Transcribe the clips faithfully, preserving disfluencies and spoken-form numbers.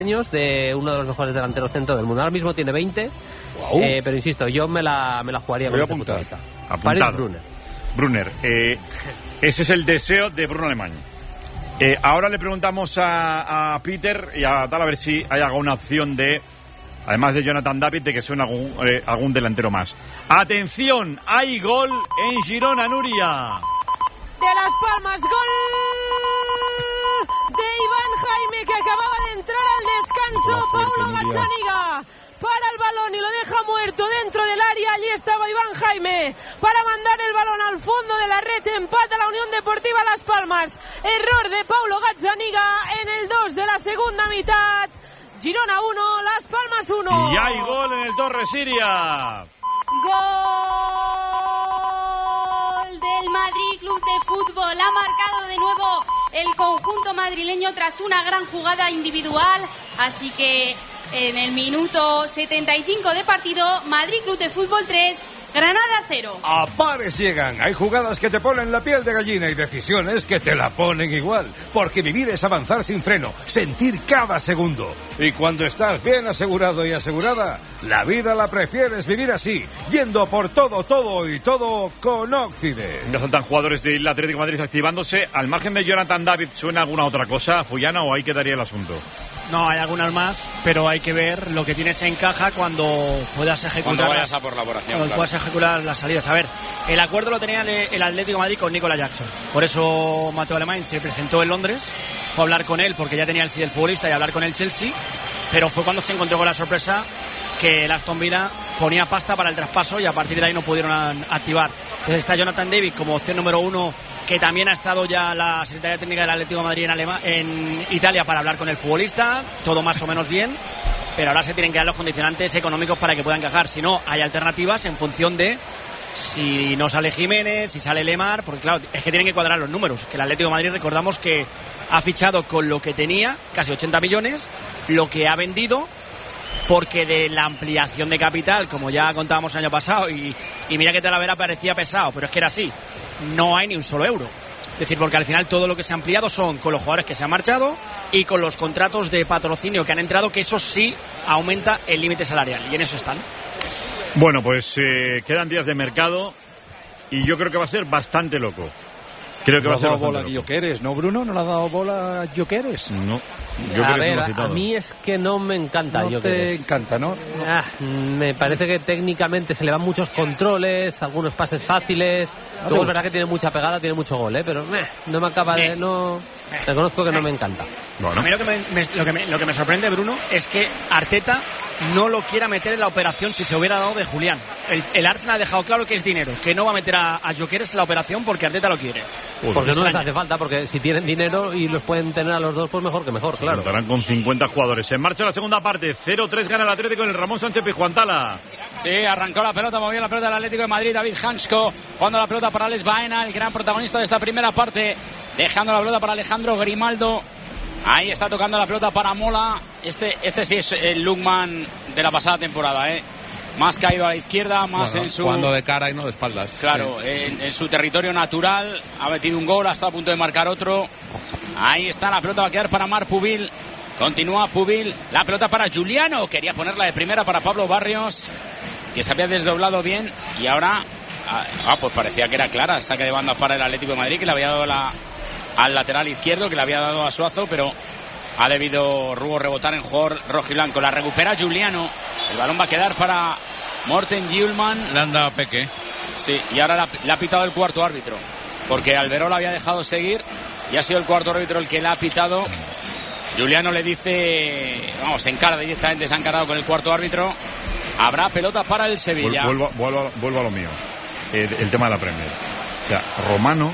años de uno de los mejores delanteros centro del mundo. Ahora mismo tiene veinte, wow. eh, pero insisto, yo me la, me la jugaría con este futbolista. Apuntado. Brunner. Brunner, eh, ese es el deseo de Bruno Alemany. Eh, ahora le preguntamos a, a Peter y a tal a ver si hay alguna opción de, además de Jonathan David, de que suene algún, eh, algún delantero más. Atención, hay gol en Girona, Nuria. De Las Palmas, gol de Iván Jaime, que acababa de entrar al descanso. Paulo Gazzaniga para el balón y lo deja muerto dentro del área. Allí estaba Iván Jaime para mandar el balón al fondo de la red. Empata la Unión Deportiva Las Palmas. Error de Paulo Gazzaniga en el dos de la segunda mitad. Girona uno, Las Palmas uno. Y hay gol en el Torre Siria. Gol del Madrid Club de Fútbol. Ha marcado de nuevo el conjunto madrileño tras una gran jugada individual. Así que en el minuto setenta y cinco de partido, Madrid Club de Fútbol tres, Granada cero. A pares llegan. Hay jugadas que te ponen la piel de gallina y decisiones que te la ponen igual. Porque vivir es avanzar sin freno, sentir cada segundo. Y cuando estás bien asegurado y asegurada, la vida la prefieres vivir así, yendo por todo, todo y todo con Occident. Ya saltan jugadores del Atlético de Madrid activándose. Al margen de Jonathan David, ¿suena alguna otra cosa, Fullana, o ahí quedaría el asunto? No, hay algunas más, pero hay que ver lo que tienes en caja cuando puedas ejecutar. Cuando vayas a por la operación. Cuando claro. puedas ejecutar las salidas. A ver, el acuerdo lo tenía el Atlético de Madrid con Nicolas Jackson. Por eso Mateo Alemany se presentó en Londres, fue a hablar con él porque ya tenía el sí del futbolista y a hablar con el Chelsea, pero fue cuando se encontró con la sorpresa que el Aston Villa ponía pasta para el traspaso y a partir de ahí no pudieron activar. Entonces está Jonathan David como opción número uno, que también ha estado ya la Secretaría Técnica del Atlético de Madrid en, Alema, en Italia para hablar con el futbolista, todo más o menos bien, pero ahora se tienen que dar los condicionantes económicos para que pueda encajar. Si no, hay alternativas en función de si no sale Jiménez, si sale Lemar, porque claro, es que tienen que cuadrar los números, que el Atlético de Madrid, recordamos que ha fichado con lo que tenía, casi ochenta millones, lo que ha vendido, porque de la ampliación de capital, como ya contábamos el año pasado, y, y mira que Talavera parecía pesado, pero es que era así, no hay ni un solo euro. Es decir, porque al final todo lo que se ha ampliado son con los jugadores que se han marchado y con los contratos de patrocinio que han entrado, que eso sí aumenta el límite salarial, y en eso están. Bueno, pues eh, quedan días de mercado y yo creo que va a ser bastante loco. Creo que va a ser bastante bola a Gyökeres, ¿no, Bruno? ¿No le ha dado bola a Gyökeres? No. A ver, no a mí es que no me encanta. No te encanta, ¿no? Ah, me parece que técnicamente se le van muchos controles, algunos pases fáciles. No Luego es verdad que tiene mucha pegada, tiene mucho gol, ¿eh? Pero meh, no me acaba de... no reconozco que no me encanta. Bueno. A mí lo que me, me, lo, que me, lo que me sorprende, Bruno, es que Arteta no lo quiera meter en la operación si se hubiera dado de Julián. El, el Arsenal ha dejado claro que es dinero, que no va a meter a, a Gyökeres en la operación porque Arteta lo quiere. Uy, porque no les hace falta, porque si tienen dinero y los pueden tener a los dos, pues mejor que mejor, claro. Contarán con cincuenta jugadores. En marcha la segunda parte, cero tres gana el Atlético en el Ramón Sánchez Pizjuán. Sí, arrancó la pelota, movió la pelota del Atlético de Madrid, David Hansko, jugando la pelota para Alex Baena, el gran protagonista de esta primera parte, dejando la pelota para Alejandro Grimaldo. Ahí está tocando la pelota para Mola. Este, este sí es el Lookman de la pasada temporada, ¿eh? Más caído a la izquierda, más bueno, en su... jugando de cara y no de espaldas. Claro, sí. en, en su territorio natural. Ha metido un gol, está a punto de marcar otro. Ahí está, la pelota va a quedar para Marc Pubil. Continúa Pubil. La pelota para Giuliano. Quería ponerla de primera para Pablo Barrios, que se había desdoblado bien. Y ahora, ah, pues parecía que era clara. Saque de banda para el Atlético de Madrid, que le había dado la, al lateral izquierdo, que le había dado a Suazo, pero ha debido Rubo rebotar en jugador rojiblanco. La recupera Giuliano. El balón va a quedar para Morten Hjulman. Le han dado a Peque. Sí, y ahora le ha pitado el cuarto árbitro, porque Alberola había dejado seguir y ha sido el cuarto árbitro el que le ha pitado. Giuliano le dice, vamos, se encara directamente, se ha encarado con el cuarto árbitro. Habrá pelota para el Sevilla. Vuelvo, vuelvo, vuelvo a lo mío, el, el tema de la Premier. O sea, Romano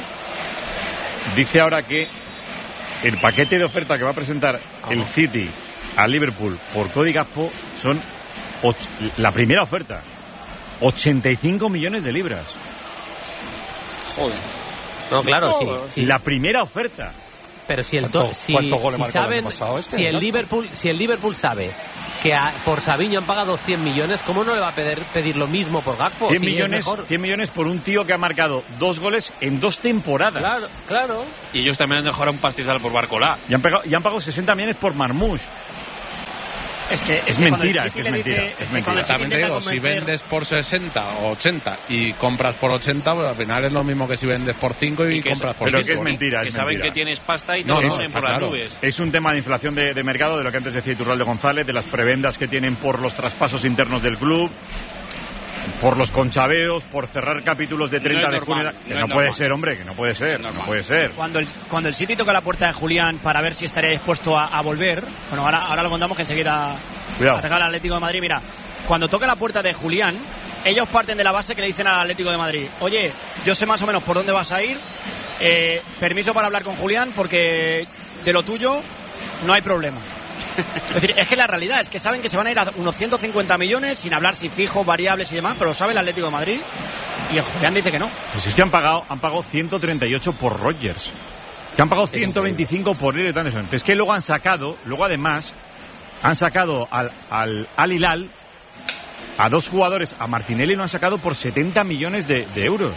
dice ahora que el paquete de oferta que va a presentar oh. el City a Liverpool por Cody Gakpo son och, la primera oferta, ochenta y cinco millones de libras. Joder. No, claro, sí, sí. La primera oferta. Pero si el to- si, si saben, este, si el Liverpool, si el Liverpool sabe que a, por Savinho han pagado cien millones, ¿cómo no le va a pedir, pedir lo mismo por Gakpo? cien si millones, cien millones por un tío que ha marcado dos goles en dos temporadas. Claro, claro. Y ellos también han dejado un pastizal por Barcolá. Y han, pegado, y han pagado sesenta millones por Marmoush. Es que es, es mentira, es que es mentira. Dice, es mentira. También te digo, convencer... si vendes por sesenta o ochenta y compras por ochenta, pues al final es lo mismo que si vendes por cinco y, y compras por Pero cinco. que es mentira, que es saben mentira. que tienes pasta y te no, lo no, ponen por claro. las nubes. Es un tema de inflación de, de mercado, de lo que antes decía Iturralde González, de las prebendas que tienen por los traspasos internos del club, por los conchaveos, por cerrar capítulos de treinta no de normal, junio. Que no no, es puede normal. ser, hombre, que no puede ser, no, no puede ser. Cuando el, cuando el City toca la puerta de Julián para ver si estaría dispuesto a, a volver, bueno, ahora, ahora lo contamos que enseguida ataca al Atlético de Madrid. Mira, cuando toca la puerta de Julián, ellos parten de la base que le dicen al Atlético de Madrid: oye, yo sé más o menos por dónde vas a ir, eh, permiso para hablar con Julián porque de lo tuyo no hay problema. Es decir, es que la realidad es que saben que se van a ir a unos ciento cincuenta millones sin hablar si fijos, variables y demás, pero lo sabe el Atlético de Madrid y el Julián dice que no. Pues es que han pagado, han pagado ciento treinta y ocho por Rodgers, que han pagado ciento veinticinco por Elliot Anderson. Es que luego han sacado, luego además han sacado al al Al Hilal a dos jugadores, a Martinelli lo han sacado por setenta millones de, de euros.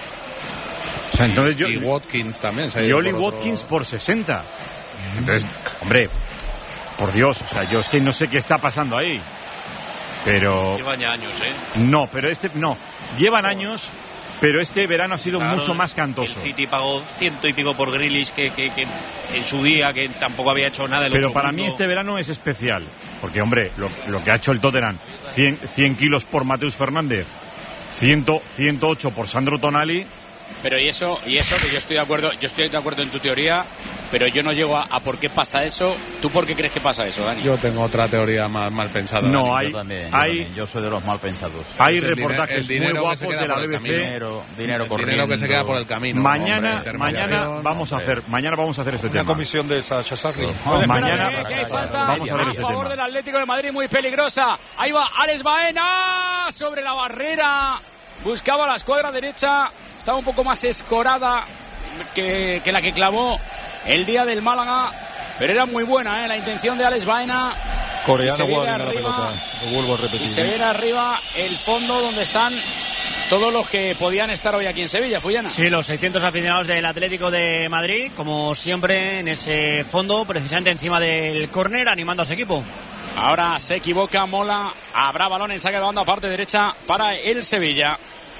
O sea, entonces yo, y Watkins también. Y Oli Watkins por sesenta. Entonces, hombre, por Dios, o sea, yo es que no sé qué está pasando ahí. Pero... Llevan ya años, ¿eh? No, pero este... No, llevan años, pero este verano ha sido claro, mucho más cantoso. El City pagó ciento y pico por Grealish, que, que, que en su día, que tampoco había hecho nada del Pero otro para mundo. mí este verano es especial. Porque, hombre, lo, lo que ha hecho el Tottenham, cien, cien kilos por Mateus Fernández, cien, ciento ocho por Sandro Tonali... Pero y eso, y eso que yo estoy de acuerdo, yo estoy de acuerdo en tu teoría, pero yo no llego a, a por qué pasa eso. ¿Tú por qué crees que pasa eso, Dani? Yo tengo otra teoría más mal pensada. No, Dani. hay, yo también, yo, hay, también. Yo soy de los mal pensados. Hay es reportajes dinero, muy guapos de la B B C. Dinero, dinero, el dinero que se queda por el camino. Mañana, hombre, mañana vamos hombre. a hacer, mañana vamos a hacer este Una tema. comisión de Sacha Sarri. No, Pues mañana espérate, que hay falta vamos a ver a ese favor tema. del Atlético de Madrid, muy peligrosa. Ahí va Alex Baena sobre la barrera. Buscaba la escuadra derecha. Estaba un poco más escorada que, que la que clavó el día del Málaga. Pero era muy buena, ¿eh? La intención de Alex Baena. Coreano Y se guarda viene la arriba, pelota. Lo vuelvo a repetir. Y se viene arriba el fondo donde están todos los que podían estar hoy aquí en Sevilla, Fullana. Sí, los seiscientos aficionados del Atlético de Madrid, como siempre, en ese fondo, precisamente encima del córner, animando a su equipo. Ahora se equivoca Mola. Habrá balón en saque de banda, parte derecha para el Sevilla.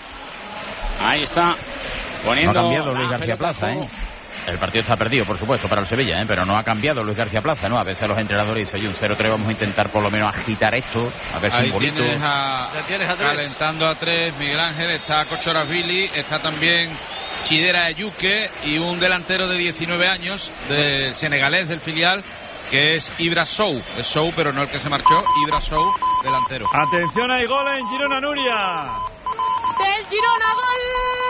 Ahí está. Poniendo no ha cambiado la Luis García pelota Plaza, al juego. ¿eh? El partido está perdido, por supuesto, para el Sevilla, ¿eh? Pero no ha cambiado Luis García Plaza, ¿no? A veces los entrenadores dicen, oye, un cero tres, vamos a intentar por lo menos agitar esto, a ver si Ahí un bonito. tienes a, tienes a calentando a tres, Miguel Ángel, está Kochoravili, está también Chidera Ayuque y un delantero de diecinueve años, de senegalés del filial, que es Ibra Sow. Es Sow, pero no el que se marchó, Ibra Sow, delantero. Atención, hay gol en Girona, Nuria. Del Girona, gol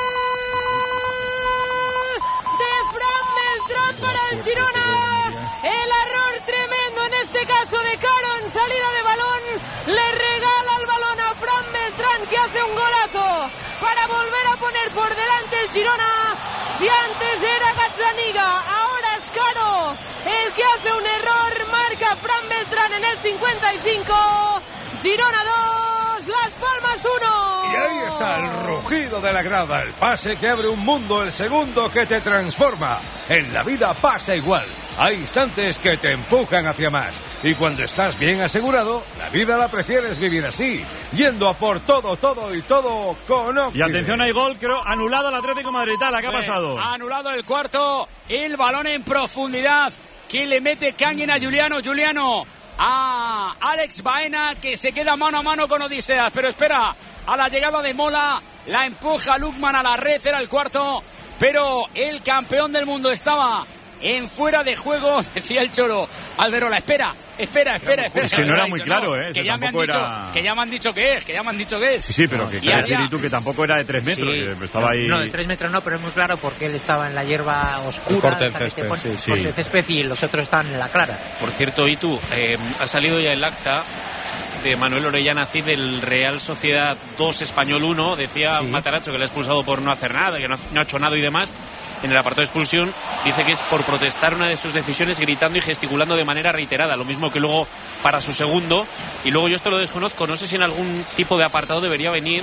de Fran Beltrán para el Girona. El error tremendo en este caso de Caro en salida de balón. Le regala el balón a Fran Beltrán, que hace un golazo para volver a poner por delante el Girona. Si antes era Gazzaniga, ahora es Caro el que hace un error. Marca Fran Beltrán en el cincuenta y cinco. Girona dos, Las Palmas uno. Y ahí está el rugido de la grada, el pase que abre un mundo, el segundo que te transforma. En la vida pasa igual. Hay instantes que te empujan hacia más. Y cuando estás bien asegurado, la vida la prefieres vivir así, yendo a por todo, todo y todo con Oxide. Y atención, hay gol, creo, anulado al Atlético Madrid. ¿Qué sí, ha pasado? Ha anulado el cuarto, el balón en profundidad, que le mete caña a Juliano. Juliano a Alex Baena, que se queda mano a mano con Odiseas, pero espera a la llegada de Mola, la empuja Lukman a la red, era el cuarto, pero el campeón del mundo estaba en fuera de juego, decía el Cholo. Alberola, espera, espera, espera, espera. Es que no era muy claro, ¿eh? Que ya, me han dicho, era... que ya me han dicho que es, que ya me han dicho que es. Sí, sí, pero que quiere decir y tú que tampoco era de tres metros, sí. que estaba ahí... No, de tres metros no, pero es muy claro porque él estaba en la hierba oscura, corte del césped, pone, sí, sí. corte del césped, y los otros estaban en la clara. Por cierto, Itu, eh, ha salido ya el acta de Manuel Orellana Cid del Real Sociedad dos Español uno. Decía sí. Matarazzo que le ha expulsado por no hacer nada, que no, no ha hecho nada y demás. En el apartado de expulsión dice que es por protestar una de sus decisiones gritando y gesticulando de manera reiterada, lo mismo que luego para su segundo. Y luego yo esto lo desconozco, no sé si en algún tipo de apartado debería venir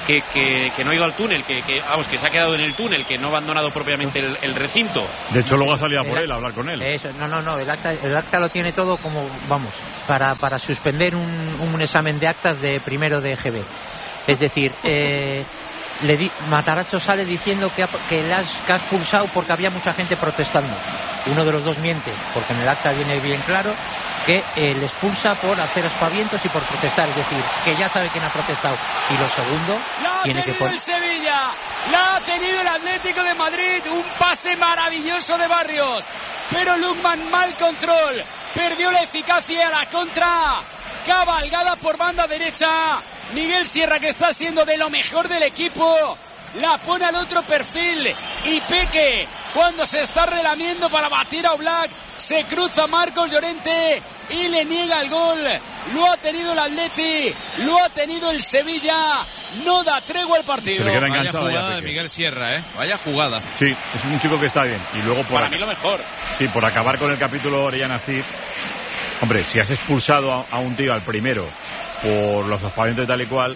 que, que, que no ha ido al túnel, que, que, vamos, que se ha quedado en el túnel, que no ha abandonado propiamente el, el recinto. De hecho, luego ha salido a por él a hablar con él. Eso, no, no, no, el acta, el acta lo tiene todo como, vamos, para, para suspender un, un examen de actas de primero de E G B. Es decir, eh, le di, Matarazzo sale diciendo que, ha, que, le has, que has expulsado porque había mucha gente protestando. Uno de los dos miente, porque en el acta viene bien claro que eh, le expulsa por hacer aspavientos y por protestar, es decir, que ya sabe quién ha protestado. Y lo segundo, la tiene ha tenido que poner... el Sevilla, la ha tenido el Atlético de Madrid, un pase maravilloso de Barrios, pero Lukman mal control, perdió la eficacia a la contra, cabalgada por banda derecha, Miguel Sierra, que está siendo de lo mejor del equipo, la pone al otro perfil y Peque, cuando se está relamiendo para batir a Oblak, se cruza Marcos Llorente y le niega el gol. Lo ha tenido el Atleti, lo ha tenido el Sevilla, no da tregua al partido. Se le queda Vaya enganchado jugada ya, de Miguel Sierra, ¿eh? Vaya jugada. Sí, es un chico que está bien. Y luego por Para ac- mí lo mejor. Sí, por acabar con el capítulo Orellana Cid. Hombre, si has expulsado a, a un tío al primero por los aspavientos y tal y cual,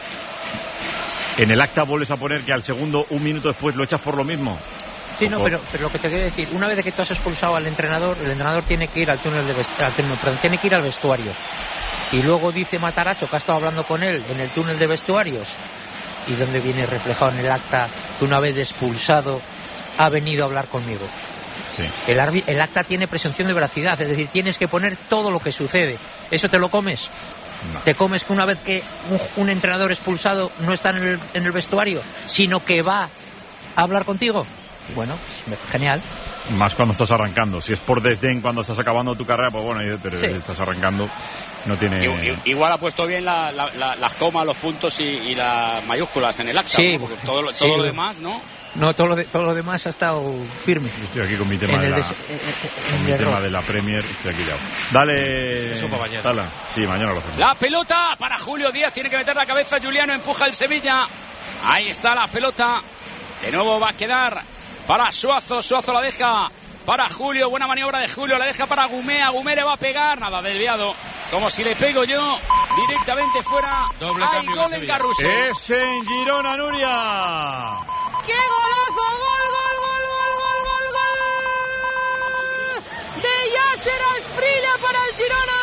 en el acta vuelves a poner que al segundo, un minuto después, lo echas por lo mismo. Sí, no, pero, pero lo que te quiero decir, una vez que tú has expulsado al entrenador, el entrenador tiene que ir al túnel de vestuario, perdón, tiene que ir al vestuario. Y luego dice Matarazzo que ha estado hablando con él en el túnel de vestuarios, y donde viene reflejado en el acta que una vez expulsado ha venido a hablar conmigo. Sí. El, arbi- el acta tiene presunción de veracidad, es decir, tienes que poner todo lo que sucede. ¿Eso te lo comes? No. ¿Te comes que una vez que un, un entrenador expulsado no está en el, en el vestuario, sino que va a hablar contigo? Bueno, pues, genial. Más cuando estás arrancando. Si es por desdén cuando estás acabando tu carrera, pues bueno, pero Sí. si estás arrancando, no tiene... I- i- Igual ha puesto bien la, la, la, las comas, los puntos y, y las mayúsculas en el acta. Sí, ¿no? Porque todo, lo- sí. todo lo demás, ¿no? No, todo lo, de, todo lo demás ha estado firme. Yo estoy aquí con mi tema, En de el la, des- eh, eh, en con mi el tema error. de la Premier. Estoy aquí ya. Dale... Eso para mañana. Tala. Sí, mañana lo hacemos. La pelota para Julio Díaz, tiene que meter la cabeza Juliano, empuja el Sevilla. Ahí está la pelota. De nuevo va a quedar para Suazo, Suazo la deja para Julio, buena maniobra de Julio, la deja para Gumé, a Gumé le va a pegar, nada, desviado, como si le pego yo, directamente fuera. Doble Hay cambio gol de en Sevilla. Carrusel. Es en Girona, Nuria. ¡Qué golazo! ¡Gol, gol, gol, gol, gol, gol, gol! De Yasser Asprilla para el Girona.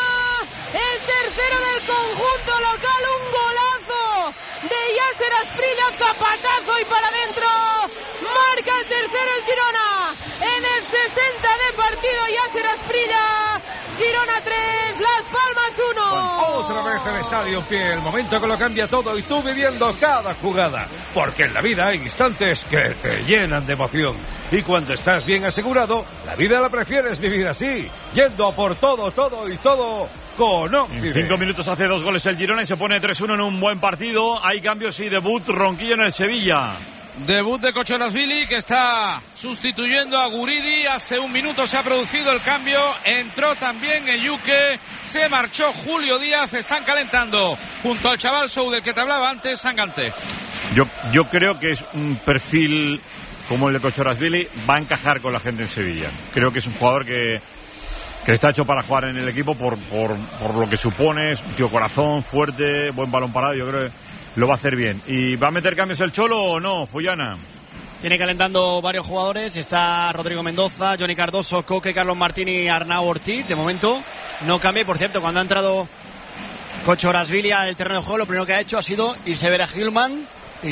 El tercero del conjunto local. Un golazo de Yasser Asprilla. Zapatazo y para adentro. Marca el tercero el Girona. En el sesenta de partido Yasser Asprilla. Girona tres, Las Palmas uno. Otra vez el estadio en pie, el momento que lo cambia todo y tú viviendo cada jugada. Porque en la vida hay instantes que te llenan de emoción. Y cuando estás bien asegurado, la vida la prefieres vivir así, yendo a por todo, todo y todo con En Occident. cinco minutos hace dos goles el Girona y se pone tres uno en un buen partido. Hay cambios y debut Ronquillo en el Sevilla. Debut de Kochorazvili, que está sustituyendo a Guridi. Hace un minuto se ha producido el cambio. Entró también Eyuke. Se marchó Julio Díaz. Están calentando junto al chaval Sou del que te hablaba antes, Sangante. Yo, yo creo que es un perfil como el de Kochorazvili, va a encajar con la gente en Sevilla. Creo que es un jugador que, que está hecho para jugar en el equipo por, por, por lo que supone. Es un tío corazón, fuerte, buen balón parado. Yo creo que lo va a hacer bien. ¿Y va a meter cambios el Cholo o no, Fullana? Tiene calentando varios jugadores. Está Rodrigo Mendoza, Johnny Cardoso, Coque, Carlos Martín y Arnau Ortiz. De momento no cambia. Y por cierto, cuando ha entrado Kochorazvili al terreno de juego, lo primero que ha hecho ha sido irse a ver a Hillman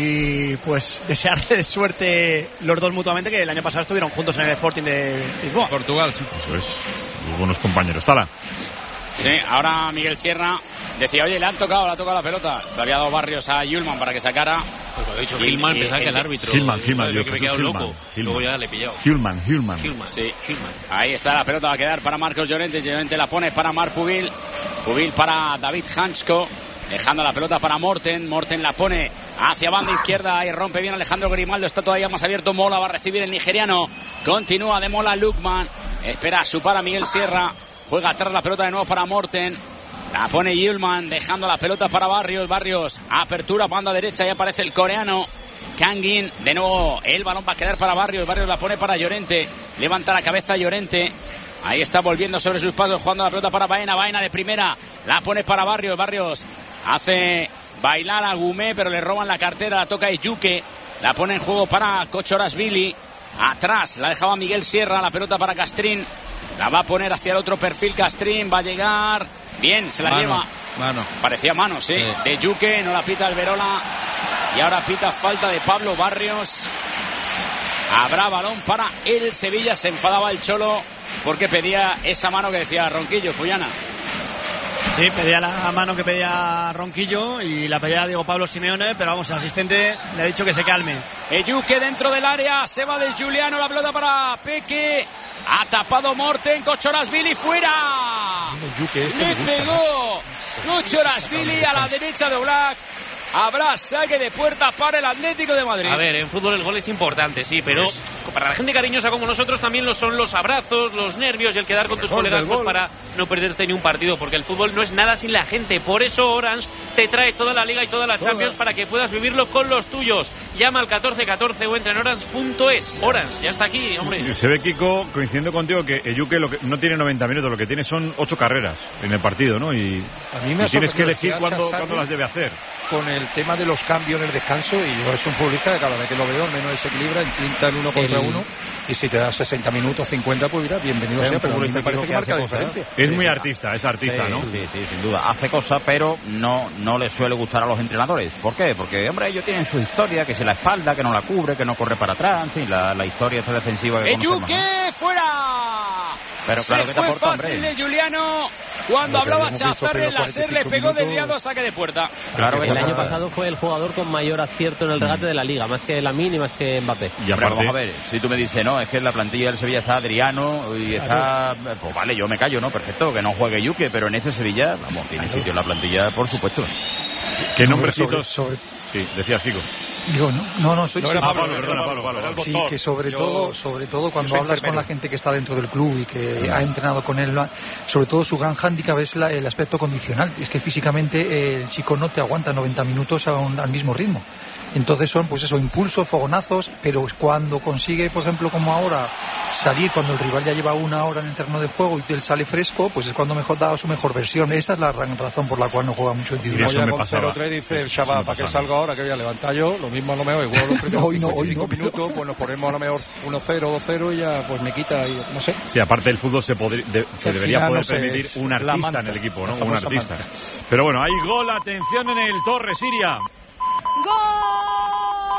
y pues desearle suerte los dos mutuamente, que el año pasado estuvieron juntos en el Sporting de Lisboa. Portugal, sí. Eso es. Los buenos compañeros. Tala. Sí, ahora Miguel Sierra decía, oye, le han tocado, le ha tocado la pelota. Se le había dado Barrios a Yulman para que sacara. Pues cuando he dicho Y- Hillman, y- pensaba que el y- árbitro. Hillman, Hillman, yo yo, que me he Jesús quedado Hillman, loco. Hillman. Luego ya le he pillado. Hillman, Hillman. Hillman. Sí. Hillman. Ahí está la pelota, va a quedar para Marcos Llorente. Llorente la pone para Marc Pubil. Pubil para David Hansko. Dejando la pelota para Morten. Morten la pone hacia banda izquierda y rompe bien Alejandro Grimaldo. Está todavía más abierto. Mola va a recibir el nigeriano. Continúa de Mola Lukman. Espera su para Miguel Sierra. Juega atrás la pelota de nuevo para Morten. La pone Yulman, dejando la pelota para Barrios. Barrios, apertura, banda derecha. Y aparece el coreano Kangin. De nuevo, el balón va a quedar para Barrios. Barrios la pone para Llorente. Levanta la cabeza Llorente. Ahí está volviendo sobre sus pasos, jugando la pelota para Baena. Baena de primera. La pone para Barrios. Barrios hace bailar a Gumé, pero le roban la cartera, la toca Eyuke, la pone en juego para Kochorashvili, atrás la dejaba Miguel Sierra, la pelota para Castrín, la va a poner hacia el otro perfil Castrín, va a llegar, bien, se la mano, lleva, mano. parecía mano, sí, sí. de Eyuke, no la pita Alberola, y ahora pita falta de Pablo Barrios. Habrá balón para el Sevilla, se enfadaba el Cholo porque pedía esa mano que decía Ronquillo, Fullana. Sí, pedía la mano que pedía Ronquillo y la pedía Diego Pablo Simeone, pero vamos, el asistente le ha dicho que se calme. Eyuke dentro del área, se va de Giuliano, la pelota para Peque, ha tapado Morten, Kochorashvili fuera. Eyuke, este le pegó Kochorashvili a la derecha de Oblak. Habrá saque de puerta para el Atlético de Madrid. A ver, en fútbol el gol es importante, sí, pero pues, para la gente cariñosa como nosotros también lo son los abrazos, los nervios y el quedar con tus colegas pues, para no perderte ni un partido, porque el fútbol no es nada sin la gente. Por eso Orange te trae toda la Liga y toda la Champions para que puedas vivirlo con los tuyos. Llama al catorce catorce o entra en orange punto es. Orange, ya está aquí, hombre. Se ve, Kiko, coincidiendo contigo, que Eyuke lo que, no tiene noventa minutos, lo que tiene son ocho carreras en el partido, ¿no? Y, a mí me y tienes que elegir cuándo, cuándo las debe hacer. Con el tema de los cambios en el descanso, y yo es un futbolista que cada vez que lo veo menos desequilibra, intenta el uno contra el... uno, y si te da sesenta minutos, cincuenta, pues mira, bienvenido sea, pero a mí me parece que, que marca la diferencia. Es muy artista, es artista, sí, ¿no? Sí, sí, sin duda. Hace cosas, pero no, no le suele gustar a los entrenadores. ¿Por qué? Porque, hombre, ellos tienen su historia, que se la espalda, que no la cubre, que no corre para atrás, en fin, la, la historia esta defensiva que conocemos, ¡Eyuke, fuera! Pero claro, se que fue te aporta, fácil hombre. de Giuliano. Cuando hablaba Chazarre, el láser le pegó desviado a saque de puerta. Claro que el año pasado fue el jugador con mayor acierto en el regate de la Liga, más que Lamine y más que Mbappé. Y aparte, vamos a ver, si tú me dices, no, es que en la plantilla del Sevilla está Adriano y está... Pues vale, yo me callo, ¿no? Perfecto, que no juegue Eyuke, pero en este Sevilla, vamos, tiene sitio en la plantilla, por supuesto. ¿Qué nombrecitos? Sobre... Sí, decías, Kiko. Digo, no, no, no soy... No, era Pablo, perdona, Pablo, Pablo, Pablo. Sí, que sobre yo, todo, sobre todo cuando hablas con la gente que está dentro del club y que ha entrenado con él, sobre todo su gran hándicap es la, el aspecto condicional. Es que físicamente eh, el chico no te aguanta noventa minutos a un, al mismo ritmo. Entonces son, pues eso, impulsos, fogonazos, pero cuando consigue, por ejemplo, como ahora, salir cuando el rival ya lleva una hora en el terreno de juego y él sale fresco, pues es cuando mejor da su mejor versión. Esa es la razón por la cual no juega mucho individual. Y eso me pasaba. cero tres dice el Shabbat, para que salga ahora, que voy a levantar yo, lo mismo a lo mejor, igual los primeros hoy no, hoy cinco no, minutos, pero... pues nos ponemos a lo mejor uno cero, dos cero y ya pues me quita, y, no sé. Sí, aparte del fútbol se, podri, de, se debería final, poder no sé, permitir un artista manta, en el equipo, ¿no? Un artista. Manta. Pero bueno, hay gol, atención en el Torre Siria. ¡Gol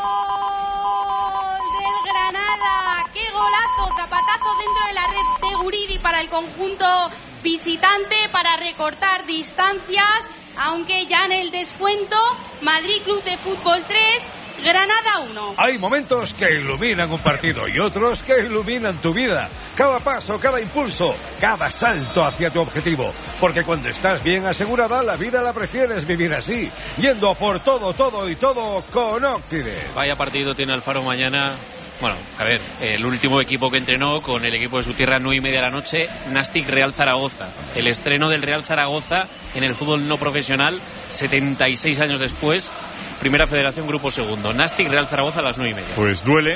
del Granada! ¡Qué golazo! Zapatazo dentro de la red de Guridi para el conjunto visitante para recortar distancias, aunque ya en el descuento, Madrid Club de Fútbol tres, Granada uno. Hay momentos que iluminan un partido y otros que iluminan tu vida. Cada paso, cada impulso, cada salto hacia tu objetivo. Porque cuando estás bien asegurada, la vida la prefieres vivir así, yendo a por todo, todo y todo con Occident. Vaya partido tiene Alfaro mañana. Bueno, a ver, el último equipo que entrenó con el equipo de su tierra, nueve y media de la noche, Nastic Real Zaragoza. El estreno del Real Zaragoza en el fútbol no profesional, setenta y seis años después. Primera Federación, Grupo Segundo. Nastic Real Zaragoza a las nueve y media. Pues duele,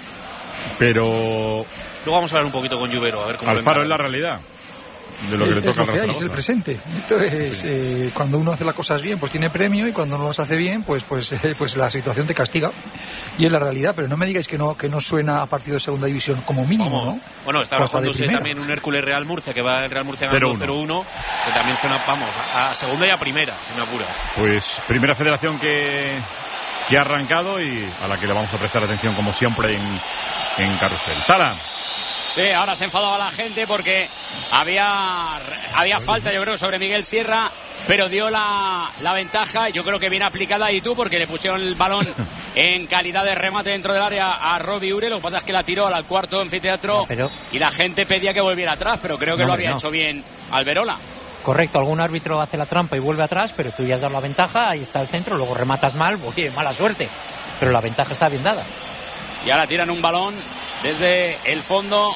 pero... Luego vamos a hablar un poquito con Lluvero, a ver cómo... Alfaro es la realidad de lo que es le toca al Real Zaragoza. Es el presente. Entonces, sí. eh, cuando uno hace las cosas bien, pues tiene premio, y cuando no las hace bien, pues pues eh, pues la situación te castiga. Y es la realidad, pero no me digáis que no que no suena a partido de segunda división como mínimo, ¿Cómo? ¿no? Bueno, está jugándose también un Hércules Real Murcia, que va el Real Murcia ganando cero uno, que también suena, vamos, a, a segunda y a primera, si me apuras. Pues primera federación que, que ha arrancado y a la que le vamos a prestar atención como siempre en, en Carrusel. Tala. Sí, ahora se enfadaba la gente porque había, había falta, yo creo, sobre Miguel Sierra, pero dio la, la ventaja, yo creo que bien aplicada, y tú, porque le pusieron el balón en calidad de remate dentro del área a Robbie Ure. Lo que pasa es que la tiró al cuarto anfiteatro, no, pero... y la gente pedía que volviera atrás, pero creo que no, lo había no. hecho bien Alberola. Correcto, algún árbitro hace la trampa y vuelve atrás, pero tú ya has dado la ventaja, ahí está el centro, luego rematas mal, oye, mala suerte, pero la ventaja está bien dada. Y ahora tiran un balón desde el fondo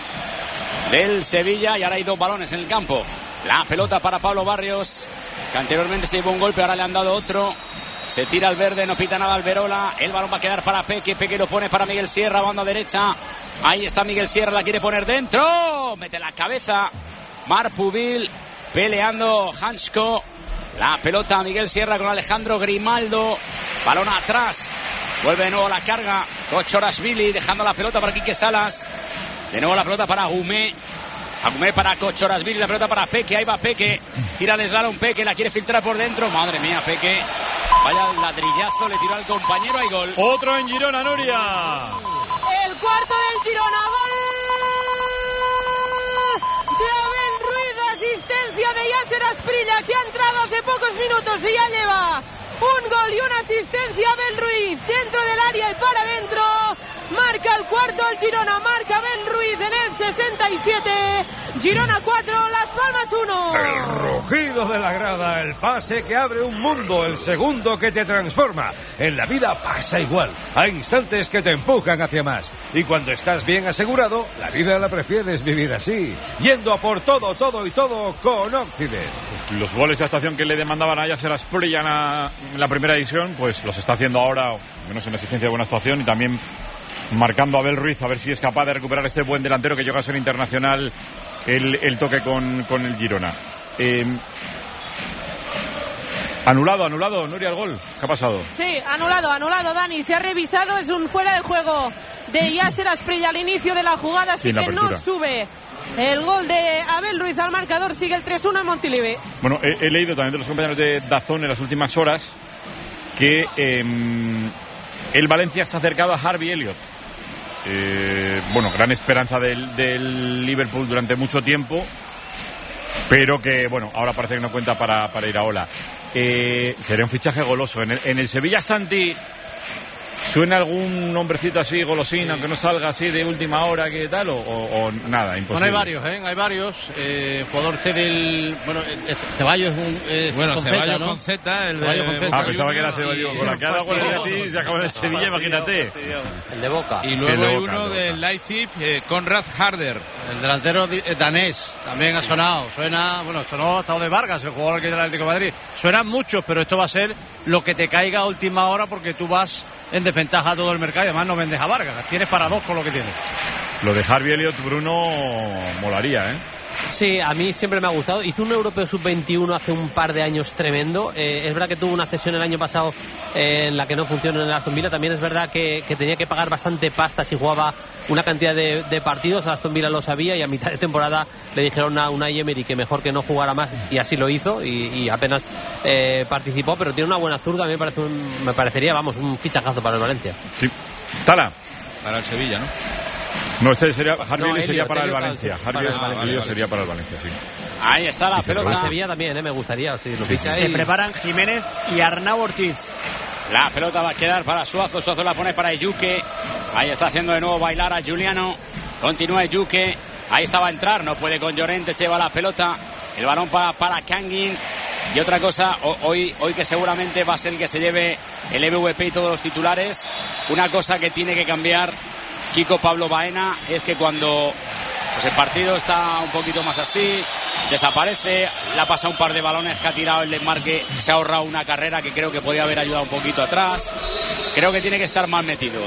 del Sevilla, y ahora hay dos balones en el campo. La pelota para Pablo Barrios, que anteriormente se llevó un golpe, ahora le han dado otro. Se tira al verde, no pita nada Alberola. El balón va a quedar para Peque, Peque lo pone para Miguel Sierra, banda derecha. Ahí está Miguel Sierra, la quiere poner dentro. Mete la cabeza Marc Pubil, peleando Hansko. La pelota Miguel Sierra con Alejandro Grimaldo. Balón atrás. Vuelve de nuevo la carga. Kochorashvili dejando la pelota para Quique Salas. De nuevo la pelota para Agumé. Agumé para Kochorashvili. La pelota para Peque. Ahí va Peque. Tira el slalom Peque. La quiere filtrar por dentro. Madre mía, Peque. Vaya ladrillazo. Le tiró al compañero. Hay gol. Otro en Girona, Nuria. El cuarto del Girona. Gol de Abel Ruiz. Asistencia de Yasser Asprilla, que ha entrado hace pocos minutos y ya lleva un gol y una asistencia. Abel Ruiz dentro del área y para adentro. Marca el cuarto el Girona, marca Abel Ruiz en el sesenta y siete. Girona cuatro, Las Palmas uno. El rugido de la grada, el pase que abre un mundo, el segundo que te transforma. En la vida pasa igual, hay instantes que te empujan hacia más. Y cuando estás bien asegurado, la vida la prefieres vivir así, yendo a por todo, todo y todo con Occident. Los goles de actuación que le demandaban a Yasser Asprilla en la, en la primera edición, pues los está haciendo ahora, menos en la exigencia de buena actuación, y también marcando a Abel Ruiz, a ver si es capaz de recuperar este buen delantero que llega a ser internacional el, el toque con, con el Girona. Eh, anulado, anulado, Nuria, el gol. ¿Qué ha pasado? Sí, anulado, anulado, Dani. Se ha revisado, es un fuera de juego de Yasser Asprilla al inicio de la jugada, así que no sube el gol de Abel Ruiz al marcador. Sigue el tres uno en Montilivi. Bueno, he, he leído también de los compañeros de DAZN en las últimas horas que eh, el Valencia se ha acercado a Harvey Elliott. Eh, bueno, gran esperanza del, del Liverpool durante mucho tiempo, pero que, bueno, ahora parece que no cuenta para, para Iraola. Eh, sería un fichaje goloso. En el, en el Sevilla, Santi, ¿suena algún nombrecito así, golosín, sí, aunque no salga así de última hora, que tal, o, o, o nada, imposible? Bueno, hay varios, ¿eh? Hay varios. Eh, jugador este del... Bueno, Ceballos es un... Es bueno, con Ceballos Z, ¿no? con Z, el de... Ceballos con Z. Ah, pensaba que era Ceballos. Con la cara con el ti se acaba en Sevilla, imagínate. El de Boca. Y luego hay uno del Leipzig, eh, Konrad Harder. El delantero danés, también ha sonado. Suena, bueno, sonó hasta de Vargas, el jugador que del Atlético de Madrid. Suenan muchos, pero esto va a ser lo que te caiga a última hora, porque tú vas en desventaja a todo el mercado y además no vendes a Vargas. Tienes para dos con lo que tienes. Lo de Harvey Elliott, Bruno, molaría, ¿eh? Sí, a mí siempre me ha gustado. Hizo un europeo sub veintiuno hace un par de años tremendo. Eh, es verdad que tuvo una cesión el año pasado eh, en la que no funcionó en el Aston Villa. También es verdad que, que tenía que pagar bastante pasta si jugaba una cantidad de, de partidos. Aston Villa lo sabía y a mitad de temporada le dijeron a Unai Emery que mejor que no jugara más, y así lo hizo y, y apenas eh, participó, pero tiene una buena zurda. A mí me, parece un, me parecería, vamos, un fichajazo para el Valencia. Sí. Tala. Para el Sevilla, ¿no? No, este sería Harvey no, sería Elliot, para Elliot, el Valencia. Harvey para, vale, vale, sería para el Valencia, sí. Ahí está la sí, pelota. En Sevilla también, ¿eh? Me gustaría. Si lo ficha Se ahí. preparan Jiménez y Arnau Ortiz. La pelota va a quedar para Suazo. Suazo la pone para Eyuke. Ahí está haciendo de nuevo bailar a Juliano. Continúa Eyuke. Ahí estaba a entrar. No puede con Llorente. Se va la pelota. El balón para, para Kangin. Y otra cosa, hoy, hoy que seguramente va a ser el que se lleve el M V P y todos los titulares. Una cosa que tiene que cambiar Kiko Pablo Baena es que cuando pues el partido está un poquito más así, desaparece, le ha pasado un par de balones que ha tirado el desmarque, se ha ahorrado una carrera que creo que podía haber ayudado un poquito atrás. Creo que tiene que estar más metido.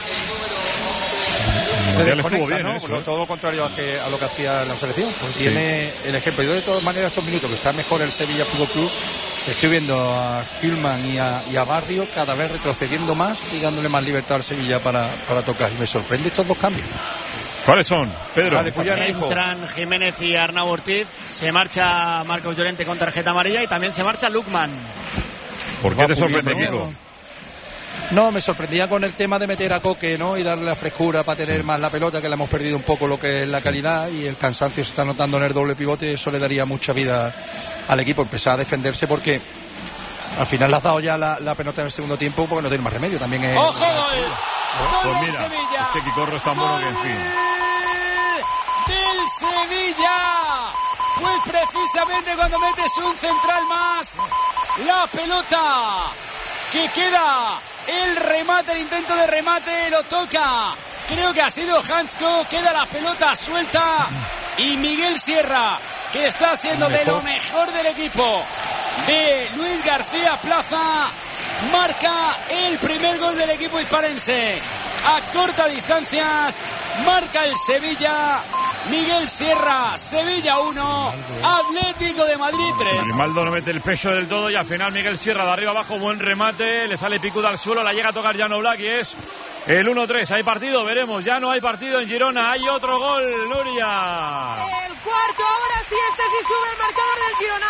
Se desconecta, bien, ¿no? Eso, ¿eh? Todo lo contrario a, que, a lo que hacía la selección. Pues sí. Tiene el ejemplo. Yo de todas maneras estos minutos que está mejor el Sevilla Fútbol Club, estoy viendo a Hillman y a, y a Barrio cada vez retrocediendo más y dándole más libertad al Sevilla para, para tocar. Y me sorprende estos dos cambios. ¿Cuáles son, Pedro? Vale, pues entran Jiménez y Arnau Ortiz. Se marcha Marcos Llorente con tarjeta amarilla y también se marcha Lukman. ¿Por qué te sorprende, Kiko? No, me sorprendía con el tema de meter a Coque, ¿no? Y darle la frescura para tener sí. más la pelota, que le hemos perdido un poco lo que es la calidad, y el cansancio se está notando en el doble pivote. Eso le daría mucha vida al equipo, empezar a defenderse, porque al final le has dado ya la, la pelota en el segundo tiempo porque no tiene más remedio. También es... ¡Ojo, gol! Pues ¡Gol mira, Sevilla! Es que Quicorro es tan bueno que, en fin... ¡Del Sevilla! Pues precisamente cuando metes un central más, la pelota que queda... El remate, el intento de remate, lo toca. Creo que ha sido Hansko. Queda la pelota suelta. Y Miguel Sierra, que está siendo de lo mejor del equipo de Luis García Plaza, marca el primer gol del equipo hispalense. A corta distancias, marca el Sevilla. Miguel Sierra. Sevilla uno, Atlético de Madrid tres. Grimaldo no mete el pecho del todo y al final Miguel Sierra de arriba abajo, buen remate, le sale Picuda al suelo, la llega a tocar Jan Oblak y es el uno tres. Hay partido, veremos, ya no hay partido en Girona, hay otro gol, Nuria. El cuarto, ahora sí, este sí sube el marcador del Girona,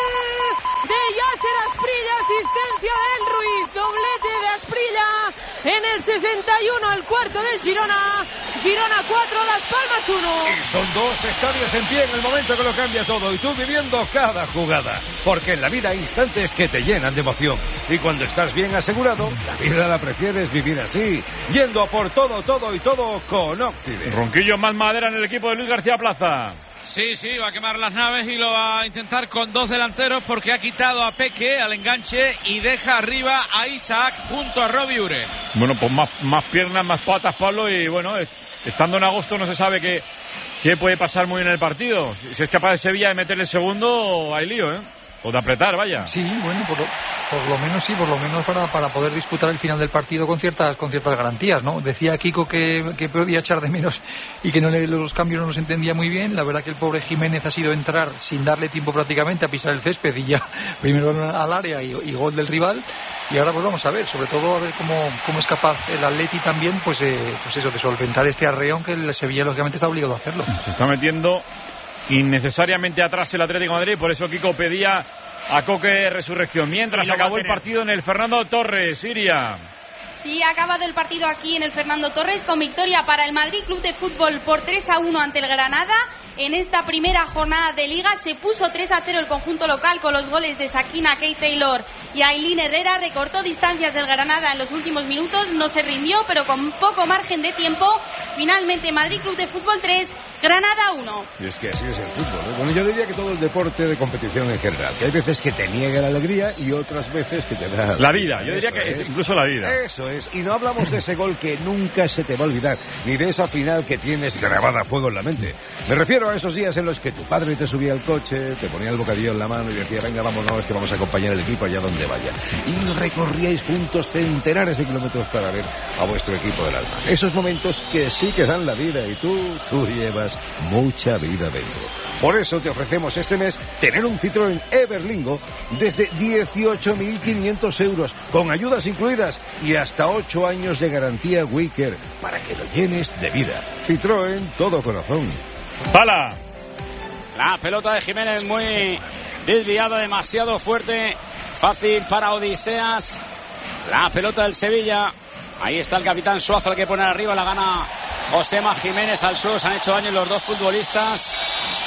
gol de Yasser Asprilla, asistencia del Ruiz, doblete de Asprilla en el sesenta y uno, el cuarto del Girona. Girona cuatro, Las Palmas uno. Y son dos estadios en pie en el momento que lo cambia todo y tú viviendo cada jugada, porque en la vida hay instantes que te llenan de emoción y cuando estás bien asegurado, la vida la prefieres vivir así, yendo a por todo, todo y todo con Occident. Ronquillo más madera en el equipo de Luis García Plaza. Sí, sí, va a quemar las naves y lo va a intentar con dos delanteros porque ha quitado a Peque al enganche y deja arriba a Isaac junto a Robbie Ure. Bueno, pues más, más piernas, más patas, Pablo, y bueno, estando en agosto no se sabe qué, qué puede pasar muy en el partido. Si, si es capaz de Sevilla de meterle el segundo, hay lío, ¿eh? O de apretar, vaya. Sí, bueno, por lo, por lo menos sí, por lo menos para, para poder disputar el final del partido con ciertas con ciertas garantías, ¿no? Decía Kiko que, que podía echar de menos y que no le, los cambios no los entendía muy bien. La verdad que el pobre Jiménez ha sido entrar sin darle tiempo prácticamente a pisar el césped y ya primero al área y, y gol del rival. Y ahora pues vamos a ver, sobre todo a ver cómo, cómo es capaz el Atleti también, pues, eh, pues eso, de solventar este arreón que el Sevilla lógicamente está obligado a hacerlo. Se está metiendo innecesariamente atrás el Atlético de Madrid, por eso Kiko pedía a Coque resurrección. Mientras acabó el partido en el Fernando Torres, Siria. Sí, ha acabado el partido aquí en el Fernando Torres con victoria para el Madrid Club de Fútbol por tres a uno ante el Granada. En esta primera jornada de Liga se puso tres a cero el conjunto local con los goles de Sakina, Kate Taylor y Ailín Herrera. Recortó distancias del Granada en los últimos minutos, no se rindió, pero con poco margen de tiempo. Finalmente Madrid Club de Fútbol tres, Granada uno. Y es que así es el fútbol, ¿eh? Bueno, yo diría que todo el deporte de competición en general, que hay veces que te niega la alegría y otras veces que te da la vida. Yo diría Eso que es. es incluso la vida. Eso es. Y no hablamos de ese gol que nunca se te va a olvidar, ni de esa final que tienes grabada a fuego en la mente. Me refiero a esos días en los que tu padre te subía al coche, te ponía el bocadillo en la mano y decía, venga, vámonos, que vamos a acompañar al equipo allá donde vaya. Y recorríais juntos centenares de kilómetros para ver a vuestro equipo del alma. Esos momentos que sí que dan la vida y tú, tú llevas mucha vida dentro. Por eso te ofrecemos este mes tener un Citroën Everlingo desde dieciocho mil quinientos euros, con ayudas incluidas y hasta ocho años de garantía Wicker, para que lo llenes de vida. Citroën, todo corazón. ¡Pala! La pelota de Jiménez muy desviada, demasiado fuerte, fácil para Odiseas. La pelota del Sevilla. Ahí está el capitán Suazo, el que pone arriba, la gana Josema Jiménez al suelo. Se han hecho daño los dos futbolistas,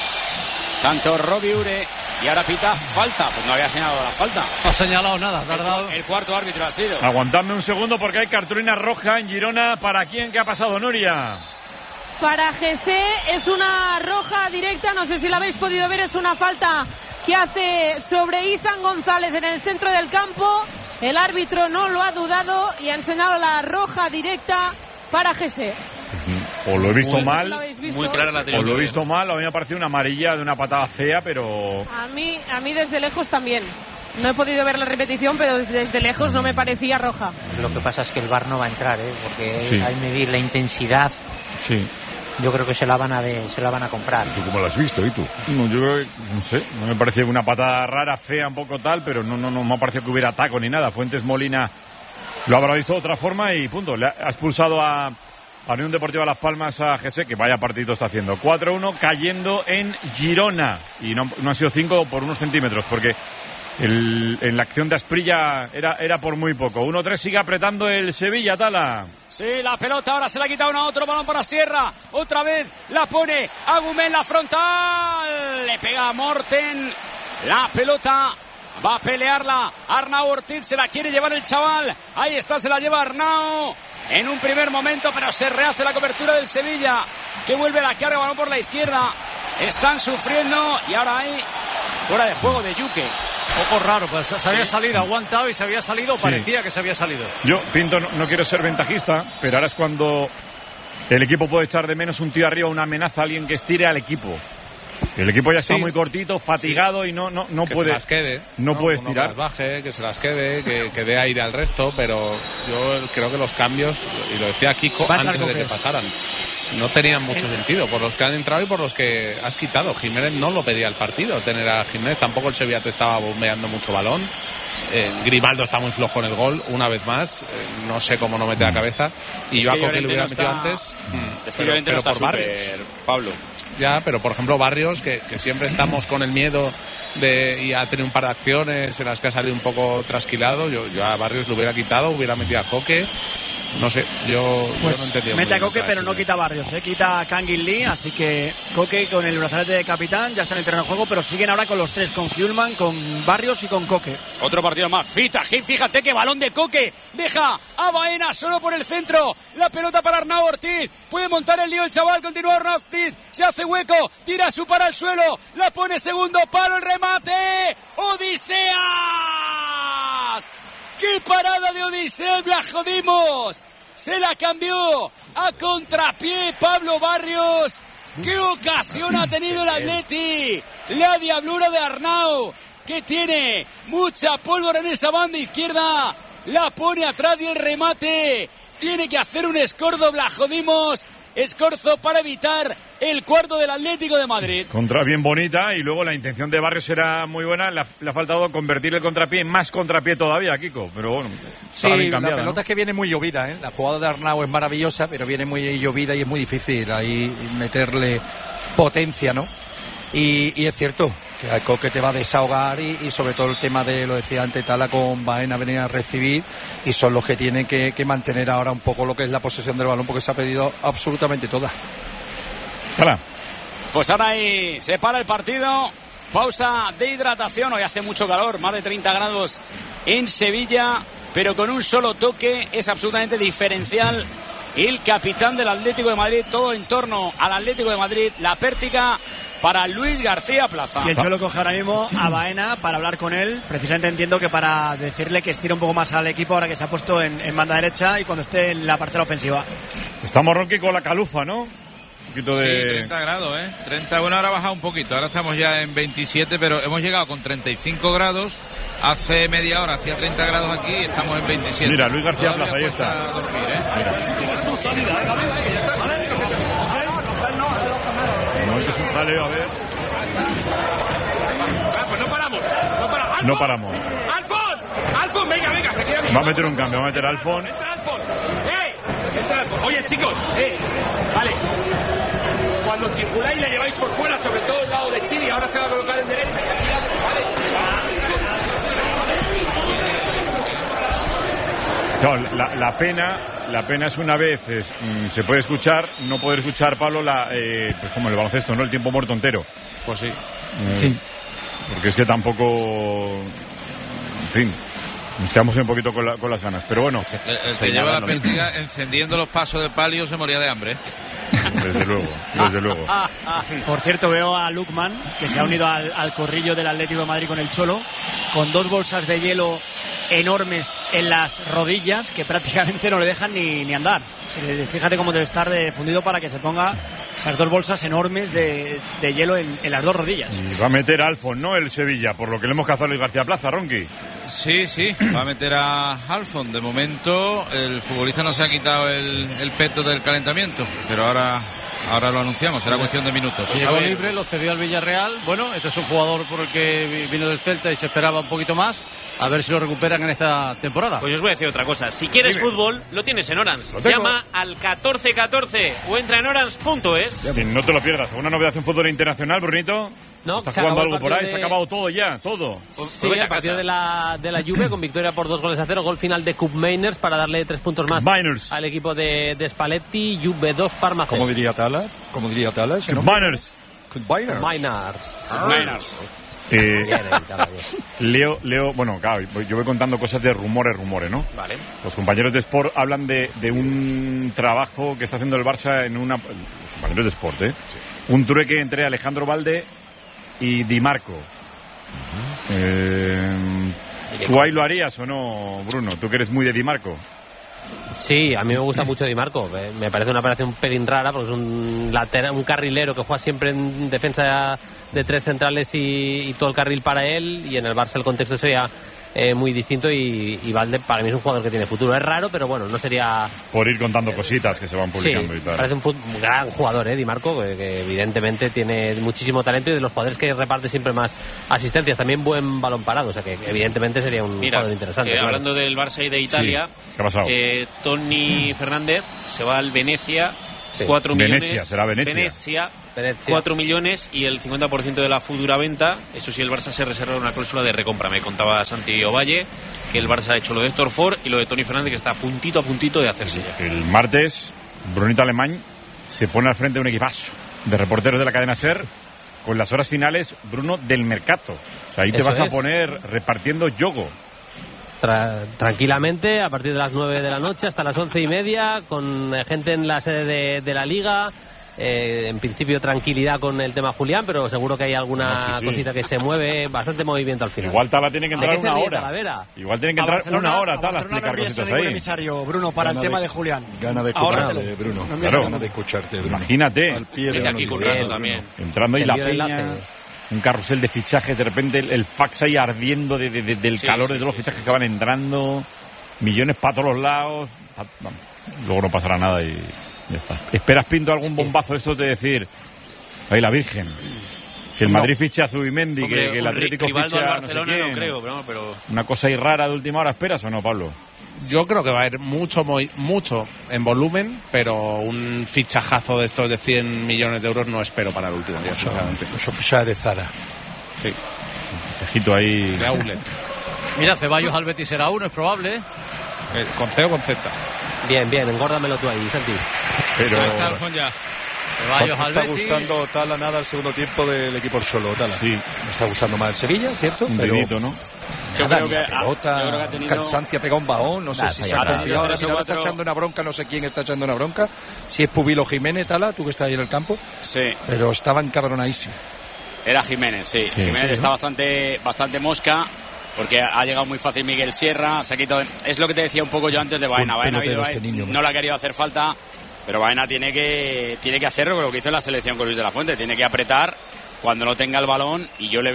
tanto Robbie Ure, y ahora pita falta. Pues no había señalado la falta. No ha señalado nada. El, el cuarto árbitro ha sido. Aguantadme un segundo porque hay cartulina roja en Girona. ¿Para quién? ¿Qué ha pasado, Nuria? Para Jesse es una roja directa, no sé si la habéis podido ver, es una falta que hace sobre Izan González en el centro del campo. El árbitro no lo ha dudado y ha enseñado la roja directa para Jesse. O lo he visto muy, mal, ¿lo visto? Muy clara la o lo he visto mal, a mí me ha parecido una amarilla de una patada fea, pero... A mí, a mí desde lejos también. No he podido ver la repetición, pero desde lejos no me parecía roja. Lo que pasa es que el V A R no va a entrar, ¿eh? Porque Sí. hay que medir la intensidad. Sí. Yo creo que se la van a de, se la van a comprar. ¿Tú cómo lo has visto? ¿Y tú? No, yo creo que, no sé, no me parecía una patada rara, fea, un poco tal, pero no, no, no me ha parecido que hubiera taco ni nada. Fuentes Molina lo habrá visto de otra forma y punto. Le ha expulsado a, a Unión Deportiva Las Palmas a Jesse, que vaya partido está haciendo. cuatro uno cayendo en Girona. Y no, no ha sido cinco por unos centímetros, porque el, en la acción de Asprilla era, era por muy poco. uno tres sigue apretando el Sevilla, Tala. Sí, la pelota ahora se la ha quitado uno a otro, balón para Sierra, otra vez la pone Agumé en la frontal, le pega a Morten, la pelota va a pelearla Arnau Ortiz, se la quiere llevar el chaval, ahí está, se la lleva Arnau en un primer momento, pero se rehace la cobertura del Sevilla, que vuelve la carga, balón por la izquierda, están sufriendo y ahora hay fuera de juego de Yuque. Poco raro, pues se había Sí. salido, aguantado y se había salido, Sí. parecía que se había salido. Yo, Pinto, no, no quiero ser ventajista, pero ahora es cuando el equipo puede echar de menos un tío arriba, una amenaza, alguien que estire al equipo. El equipo ya está Sí. muy cortito, fatigado y no, no, no que puede. se las quede. No, puede Uno estirar. Que las baje, que se las quede, que, que dé aire al resto, pero yo creo que los cambios, y lo decía Kiko Va a entrar antes de Coque. que pasaran, no tenían mucho sentido, por los que han entrado y por los que has quitado. Jiménez no lo pedía el partido, tener a Jiménez, tampoco el Sevilla te estaba bombeando mucho balón. Eh, Grimaldo está muy flojo en el gol, una vez más, eh, no sé cómo no mete la cabeza, y es yo a que Coque le hubiera no metido está... antes. Es que pero, Llorente pero no está por Barrios, súper, Pablo. Ya, pero por ejemplo Barrios, que, que siempre estamos con el miedo de y ha tenido un par de acciones en las que ha salido un poco trasquilado, yo, yo a Barrios lo hubiera quitado, hubiera metido a Coque. No sé, yo, pues yo no entendía. Mete a Coque, pero no quita a Barrios, ¿eh? Quita a Kangin Lee, así que Coque con el brazalete de capitán ya está en el terreno de juego, pero siguen ahora con los tres, con Hjulman, con Barrios y con Coque. Otro partido más, Fita, fíjate que balón de Coque, deja a Baena solo por el centro, la pelota para Arnau Ortiz, puede montar el lío el chaval, continúa Arnau Ortiz, se hace hueco, tira su para el suelo, la pone segundo palo, el remate, Odiseas. ¡Qué parada de Odiseo! ¡La jodimos! Se la cambió a contrapié Pablo Barrios. ¡Qué ocasión ha tenido el Atleti! La diablura de Arnau, que tiene mucha pólvora en esa banda izquierda. La pone atrás y el remate. Tiene que hacer un escorzo, la jodimos. Escorzo para evitar el cuarto del Atlético de Madrid. Contra bien bonita y luego la intención de Barrios era muy buena. Le ha, le ha faltado convertir el contrapié en más contrapié todavía, Kiko. Pero bueno, sí, bien cambiada, la pelota ¿no? es que viene muy llovida, ¿eh? La jugada de Arnau es maravillosa, pero viene muy llovida y es muy difícil ahí meterle potencia, ¿no? Y, y es cierto que a Coque te va a desahogar y, y sobre todo el tema de, lo decía antes, Tala con Baena venir a recibir y son los que tienen que, que mantener ahora un poco lo que es la posesión del balón porque se ha pedido absolutamente toda. Hola. Pues ahora ahí se para el partido, pausa de hidratación, hoy hace mucho calor, más de treinta grados en Sevilla, pero con un solo toque es absolutamente diferencial el capitán del Atlético de Madrid, todo en torno al Atlético de Madrid, la pértiga para Luis García Plaza. Y el Cholo coge ahora mismo a Baena para hablar con él. Precisamente entiendo que para decirle que estire un poco más al equipo ahora que se ha puesto en, en banda derecha y cuando esté en la parcela ofensiva. Estamos, Ronqui, con la calufa, ¿no? Un poquito de... Sí, treinta grados, ¿eh? treinta, bueno, ahora ha bajado un poquito. Ahora estamos ya en veintisiete, pero hemos llegado con treinta y cinco grados. Hace media hora hacía treinta grados aquí y estamos en veintisiete. Mira, Luis García Todavía Plaza, ahí está. A dormir, ¿eh? No, es un jaleo, a ver. Ah, pues no paramos, no paramos. No paramos. ¡Alfon! ¡Alfon! Venga, venga, se queda bien. Va a meter un cambio, va a meter a Alfon. Entra Alfon. ¡Eh! Entra Alfon. Oye, chicos, eh. Vale. Cuando circuláis le lleváis por fuera, sobre todo el lado de Chile, ahora se va a colocar en derecha. Y aquí, vale. Claro, la, la pena, la pena es una vez es, mm, se puede escuchar, no poder escuchar, Pablo, la, eh, pues como el baloncesto, ¿no? El tiempo muerto entero. Pues sí. Eh, sí. Porque es que tampoco, en fin, nos quedamos un poquito con, la, con las ganas. Pero bueno. El, el que lleva la pértiga encendiendo los pasos de palio se moría de hambre. Desde luego, desde luego. Por cierto, veo a Lukman, que se ha unido al, al corrillo del Atlético de Madrid con el Cholo, con dos bolsas de hielo enormes en las rodillas que prácticamente no le dejan ni, ni andar. Fíjate cómo debe estar de fundido para que se ponga esas dos bolsas enormes de, de hielo en, en las dos rodillas. Y va a meter a Alfon, ¿no? El Sevilla, por lo que le hemos cazado a Luis García Plaza, Ronqui. Sí, sí, va a meter a Alfon. De momento el futbolista no se ha quitado el, el peto del calentamiento, pero ahora ahora lo anunciamos, será cuestión de minutos. Llegó libre, lo cedió al Villarreal. Bueno, este es un jugador por el que vino del Celta y se esperaba un poquito más. A ver si lo recuperan en esta temporada. Pues os voy a decir otra cosa. Si quieres Dime. fútbol, lo tienes en Orange. Llama al catorce catorce o entra en orange punto es. No te lo pierdas. ¿Alguna novedad en fútbol internacional, Brunito? No, ¿Estás se jugando acabó algo el por ahí? partido Se ha de- acabado todo ya, todo. Sí, el partido de la, de la Juve con victoria por dos goles a cero, gol final de Cup Mainers para darle tres puntos más Mainers. al equipo de, de Spalletti. Juve dos, Parma cero. ¿Cómo diría Tala? ¿Cómo diría Tala? ese Cup nombre? Mainers. Cup Mainers. Mainers. Mainers. Eh, Bien, Tala, bien. Leo, Leo, bueno, claro, yo voy contando cosas de rumores, rumores, ¿no? Vale. Los compañeros de Sport hablan de, de un trabajo que está haciendo el Barça en una... Compañeros de Sport, ¿eh? Un trueque entre Alejandro Valde y Di Marco. Eh, ¿Tú ahí lo harías o no, Bruno? Tú que eres muy de Di Marco. Sí, a mí me gusta mucho Di Marco. Me me parece una operación un pelín rara porque es un lateral, un carrilero que juega siempre en defensa de tres centrales y, y todo el carril para él. Y en el Barça el contexto sería eh, muy distinto y, y Valde para mí es un jugador que tiene futuro. Es raro, pero bueno, no sería... Por ir contando cositas que se van publicando sí, y tal. Parece un, fut... un gran jugador, ¿eh? Di Marco, que, que evidentemente tiene muchísimo talento y de los jugadores que reparte siempre más asistencias. También buen balón parado, o sea que evidentemente sería un Mira, jugador interesante. Eh, claro. Hablando del Barça y de Italia, sí. ¿Qué ha pasado? Eh, Tony Fernández se va al Venecia, sí. cuatro millones. Venecia, será Venecia. Venecia. cuatro millones y el cincuenta por ciento de la futura venta. Eso sí, el Barça se reserva una cláusula de recompra. Me contaba Santi Ovalle que el Barça ha hecho lo de Héctor Ford y lo de Tony Fernández, que está a puntito a puntito de hacerse ya. El martes, Brunito Alemán se pone al frente de un equipazo de reporteros de la cadena SER con las horas finales, Bruno, del mercado. O sea, ahí te Eso vas a es. poner repartiendo yogo. Tra- tranquilamente, a partir de las nueve de la noche hasta las once y media, con eh, gente en la sede de, de la Liga. Eh, en principio tranquilidad con el tema Julián, pero seguro que hay alguna No, sí, sí. cosita que se mueve, bastante movimiento al final. Igual Tala tiene que entrar ¿De qué se una ríe hora. Talavera? Igual tiene que A entrar Barcelona- una hora, a Tala, a Barcelona explicar no envíes cositas a ningún ahí. emisario, Bruno, para Gana el tema de- de Julián. Gana de Ahora escucharte, te lo- Bruno. no envíes Claro. a Gana nadie. de escucharte, Bruno. Imagínate. Al pie de Desde la aquí noticia. currando también. Entrando ahí Se la envió el peña, enlace. un carrusel de fichajes, de repente el, el fax ahí ardiendo de, de- de- del Sí, calor sí, de todos los sí, fichajes sí. que van entrando, millones para todos los lados. Pa- vamos, luego no pasará nada y ya está. ¿Esperas, Pinto, algún bombazo de estos de decir, ay, la Virgen, que el No. Madrid fiche a Zubimendi, Hombre, que, que el un ri- Atlético Rivaldo fiche al a no sé Barcelona quién? no creo, pero, pero Una cosa ahí rara de última hora, ¿esperas o no, Pablo? Yo creo que va a haber mucho, muy- mucho en volumen, pero un fichajazo de estos de cien millones de euros no espero para el último día, sinceramente. Mucho fichaje de Zara. Sí. Fichajito ahí. De outlet. Mira, Ceballos al Betis será uno, es probable. Eh, ¿Con C o con Z? Bien, bien, engórdamelo tú ahí, Santi. Pero Ahí está Alfon ya. Ceballos Me al está Betis. gustando Tala nada el segundo tiempo del equipo solo, Tala. sí, Me está gustando más el Sevilla, ¿cierto? un Pero dedito, ¿no? Yo nada, creo ni que la ha- pelota, yo creo que ha tenido- cansancio, ha pegado un bajón, no sé Nada, si ya se ha nada. confiado, al Tres o final está cuatro. echando una bronca, no sé quién está echando una bronca, si es Pubilo Jiménez, Tala, tú que estás ahí en el campo, Sí, pero estaba encabronadísimo. era Jiménez, sí. Jiménez sí, está ¿no? bastante, bastante mosca. Porque ha llegado muy fácil Miguel Sierra, se ha quitado... Es lo que te decía un poco yo antes de Baena. Buen Baena ha pelotero habido- este niño, no macho. le ha querido hacer falta, pero Baena tiene que, tiene que hacerlo con lo que hizo en la selección con Luis de la Fuente. Tiene que apretar cuando no tenga el balón y yo le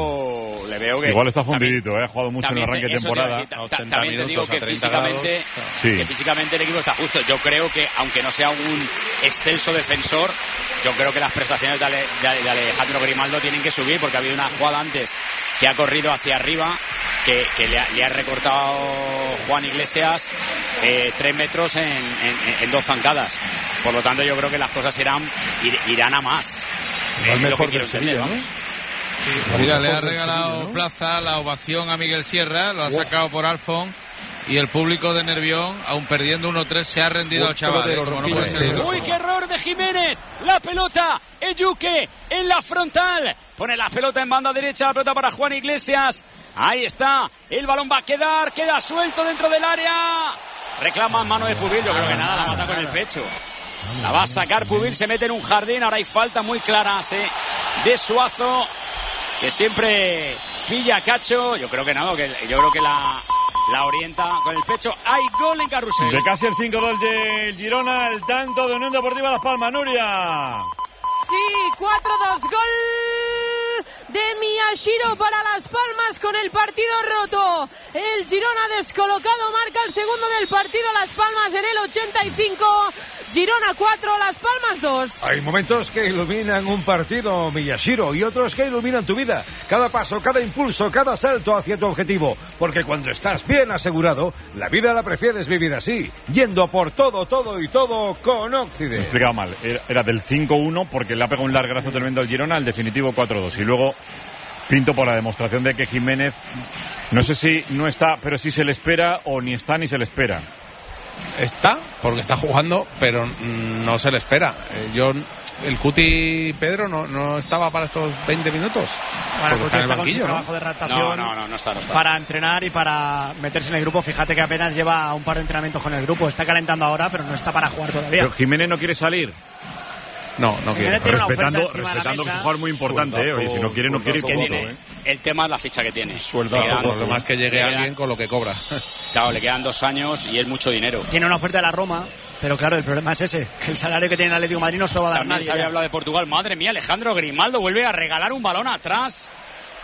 veo le veo que... Igual está también- fundidito, ¿eh? Ha jugado mucho en el también te- arranque de eso te iba a temporada. decir, ta- ta- ochenta también te digo minutos, que a treinta físicamente, grados. Sí. que físicamente el equipo está justo. Yo creo que, aunque no sea un excelso defensor, yo creo que las prestaciones de, Ale- de- de Alejandro Grimaldo tienen que subir, porque ha habido una jugada antes que ha corrido hacia arriba, que, que le, ha, le ha recortado Juan Iglesias eh, tres metros en, en- en dos zancadas. Por lo tanto, yo creo que las cosas irán, ir- irán a más. Igual Es lo mejor que quiero del Sevilla, entender, ¿no? vamos. Mira, le ha Mejor del regalado Sevilla, ¿no? plaza la ovación a Miguel Sierra, lo ha sacado por Alfon y el público de Nervión, aun perdiendo uno tres, se ha rendido Buen al chaval. pelotero, ¿eh? Como no Ronquillo. puede ser de otra Uy, forma. qué error de Jiménez. La pelota, Eyuque en la frontal. Pone la pelota en banda derecha, la pelota para Juan Iglesias. Ahí está. El balón va a quedar, queda suelto dentro del área. Reclama mano de Pubil, yo creo que nada, la mata con el pecho. La va a sacar Pubil, se mete en un jardín. Ahora hay falta muy clara ¿sí? de Suazo, que siempre pilla a Cacho. Yo creo que no, que yo creo que la, la orienta con el pecho. Hay gol en Carrusel. De casi el cinco dos del Girona, el tanto de Unión Deportiva Las Palmas, Nuria. Sí, cuatro dos, gol de Miyashiro para Las Palmas con el partido roto. El Girona descolocado marca el segundo del partido. Las Palmas en el ochenta y cinco. Girona cuatro, Las Palmas dos. Hay momentos que iluminan un partido, Miyashiro, y otros que iluminan tu vida. Cada paso, cada impulso, cada salto hacia tu objetivo. Porque cuando estás bien asegurado, la vida la prefieres vivir así, yendo por todo, todo y todo con Me he Occident. explicado mal. Era, era del cinco uno porque le ha pegado un largazo tremendo al Girona, al definitivo cuatro dos. Y luego Pinto por la demostración de que Jiménez, no sé si no está, pero sí se le espera o ni está ni se le espera. Está, porque está jugando, pero mm, no se le espera. Eh, yo, el Cuti Pedro no, no estaba para estos veinte minutos. Bueno, Porque Cuti está en el está con su banquillo, ¿no? trabajo de adaptación. No, no, no, no está, no está. Para entrenar y para meterse en el grupo. Fíjate que apenas lleva un par de entrenamientos con el grupo. Está calentando ahora, pero no está para jugar todavía. Pero Jiménez no quiere salir. No, no Jiménez quiere. tiene una Respetando, oferta encima de la respetando que es mesa. un jugador muy importante, eh. Oye, si no quiere, no quiere y Que punto, tiene, eh. el tema es la ficha que tiene. Sueldazo, Le quedan- Por lo más que llegue le quedan- alguien con lo que cobra. Claro, le quedan dos años y es mucho dinero. Tiene una oferta de la Roma, pero claro, el problema es ese, que el salario que tiene el Atlético de Madrid no se lo va a dar También nadie. se había ya. hablado de Portugal. Madre mía, Alejandro Grimaldo vuelve a regalar un balón atrás.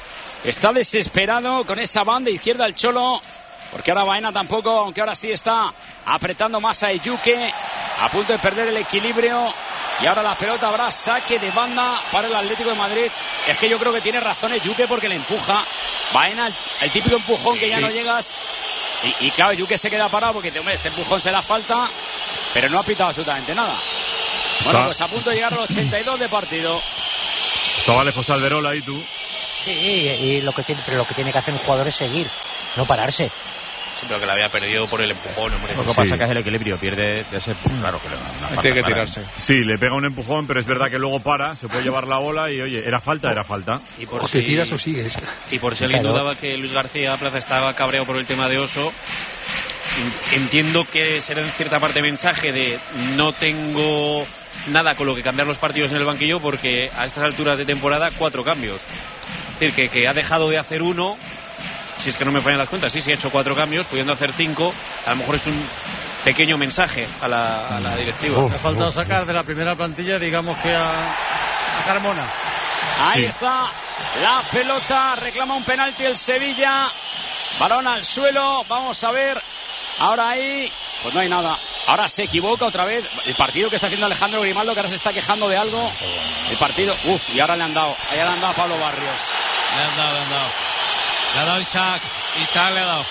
está desesperado con esa banda izquierda el Cholo, porque ahora Baena tampoco, aunque ahora sí está apretando más a Eyuke, a punto de perder el equilibrio. Y ahora la pelota, habrá saque de banda para el Atlético de Madrid. Es que yo creo que tiene razón Eyuke porque le empuja. Baena, el, el típico empujón, sí, que ya sí. no llegas. Y, y claro, Eyuke se queda parado porque dice, hombre, este empujón se la falta, pero no ha pitado absolutamente nada. Bueno, está. Pues a punto de llegar a los ochenta y dos de partido. Estaba lejos Alberola ahí tú. Sí, y lo que tiene, pero lo que tiene que hacer un jugador es seguir, no pararse. Sí, pero que la había perdido por el empujón, hombre. Lo que sí. pasa es que es el equilibrio, pierde de ese punto. Claro que le una falta. Tiene que tirarse. Sí, le pega un empujón, pero es verdad que luego para, se puede llevar la bola y oye, era falta, era falta. Y por o si, te tiras o sigues. Y por si alguien claro. dudaba que Luis García Plaza estaba cabreado por el tema de Oso, entiendo que será en cierta parte mensaje de no tengo nada con lo que cambiar los partidos en el banquillo, porque a estas alturas de temporada cuatro cambios. Es decir, que, que ha dejado de hacer uno, si es que no me fallan las cuentas, sí, sí ha hecho cuatro cambios, pudiendo hacer cinco, a lo mejor es un pequeño mensaje a la, a la directiva. Me ha faltado sacar de la primera plantilla, digamos que a, a Carmona. Ahí sí. está la pelota, reclama un penalti el Sevilla, balón al suelo, vamos a ver, ahora ahí, pues no hay nada. Ahora se equivoca otra vez. El partido que está haciendo Alejandro Grimaldo, que ahora se está quejando de algo. El partido, uff, y ahora le han dado. Ahí le han dado a Pablo Barrios. Le han dado, le han dado. Le ha dado Isaac. Isaac le ha dado.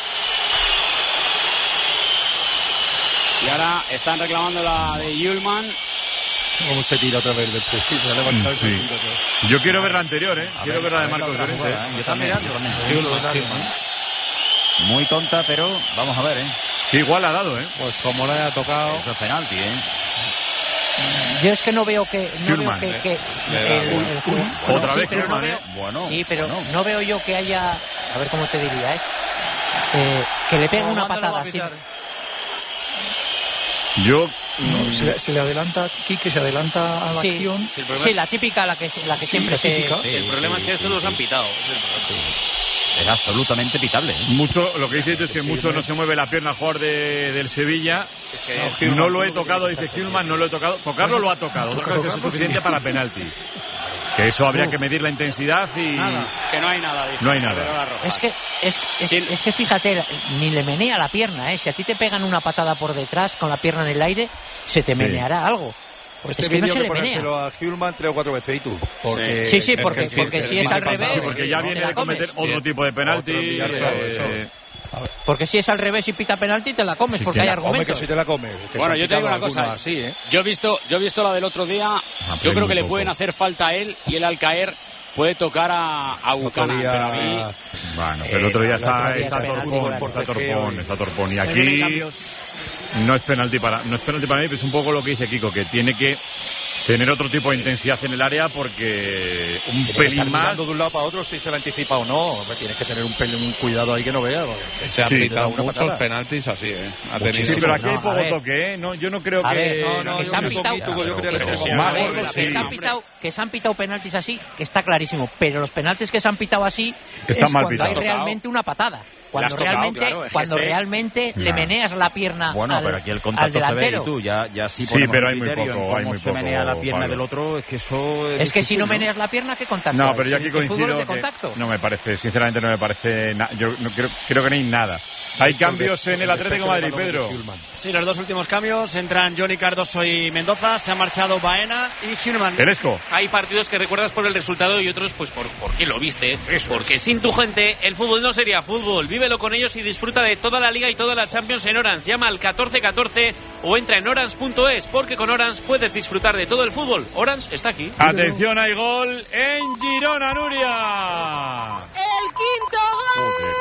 Y ahora están reclamando la de Yulman. ¿Cómo se tira otra vez del Sevilla? Se ha levantado sí. y se Yo quiero ver la anterior, ¿eh? A quiero ver, ver la de Marcos Llorente. ¿eh? Yo también. Yo también. Muy tonta, pero vamos a ver, ¿eh? Que igual ha dado, ¿eh? Pues como le haya tocado. Eso es penalti, ¿eh? Yo es que no veo que. No Hurman, veo que. que eh. el, el, el, el, Otra sí, vez Hurman, no ¿eh? Bueno. Sí, pero bueno. no veo yo que haya. A ver cómo te diría, ¿eh? eh que le pegue una patada así. Yo. No, se, se le adelanta, Quique se adelanta a la sí, acción. Sí, sí, la típica, la que, la que sí, siempre se. Sí, el problema sí, es que estos sí, los sí. han pitado. Es absolutamente pitable. ¿eh? Mucho, lo que dice es que sí, mucho no se mueve la pierna al jugador de, del Sevilla. Es que no, no lo he tocado, dice Hillman, no lo he tocado. Tocarlo lo ha tocado, otra vez es suficiente para penalti. Que eso habría que medir la intensidad y... Nada, que no hay nada. Dice, no hay nada. Es que, es, es, sí. es que fíjate, ni le menea la pierna, ¿eh? Si a ti te pegan una patada por detrás con la pierna en el aire, se te meneará sí. algo. Este es que no se que le ponérselo a Hillman tres o cuatro veces y tú. Porque, sí, sí, porque, porque, porque si es al revés... Sí, porque ya viene de cometer otro Bien. tipo de penalti. Eh, eh, porque si es al revés y pita penalti, te la comes, sí, porque hay argumentos. Come que si te la comes. Bueno, yo te digo una cosa. Así, ¿eh? Yo he visto, yo he visto la del otro día. Ah, yo creo que le pueden hacer falta a él y él al caer puede tocar a, a Buchanan, día... pero a mí... Bueno, pero el otro día eh, está, está, está torpón, está torpón, está torpón. Y aquí no es penalti para, no es penalti para mí, pero es un poco lo que dice Kiko, que tiene que tener otro tipo de intensidad en el área porque un tiene pelín que más mirando de un lado para otro si se la anticipa o no. Tienes que tener un pelín, un cuidado ahí que no veas. Se han pitado sí, muchos patada. penaltis así, ¿eh? Ha tenido sí, pero aquí hay poco toque, ¿eh? No, yo no creo a que... Ver, no, no, que se han pitado, yo creo que que se han pitado, que se han pitado penaltis así, que está clarísimo. Pero los penaltis que se han pitado así está es mal cuando pitado. hay realmente una patada. Cuando tocado, realmente, claro, cuando este realmente es... le nah. meneas la pierna bueno, al, pero aquí el contacto se ve y tú ya, ya sí, sí pero hay muy poco, en cómo hay muy se poco, menea la pierna Pablo. del otro, es que eso es, es que difícil, si no meneas la pierna, ¿qué contacto? No, pero yo aquí coincido de que no me parece, sinceramente no me parece, na- yo no, creo, creo que no hay nada. Hay cambios en el Atlético de Madrid, Pedro. Sí, los dos últimos cambios. Entran Johnny Cardoso y Mendoza. Se ha marchado Baena y Hillman. El Esco. Hay partidos que recuerdas por el resultado y otros pues por, por qué lo viste. Eso. Porque sin tu gente el fútbol no sería fútbol. Vívelo con ellos y disfruta de toda la Liga y toda la Champions en Orange. Llama al catorce catorce o entra en orange punto es porque con Orange puedes disfrutar de todo el fútbol. Orange está aquí. Atención, hay gol en Girona, Nuria. El quinto gol. Okay.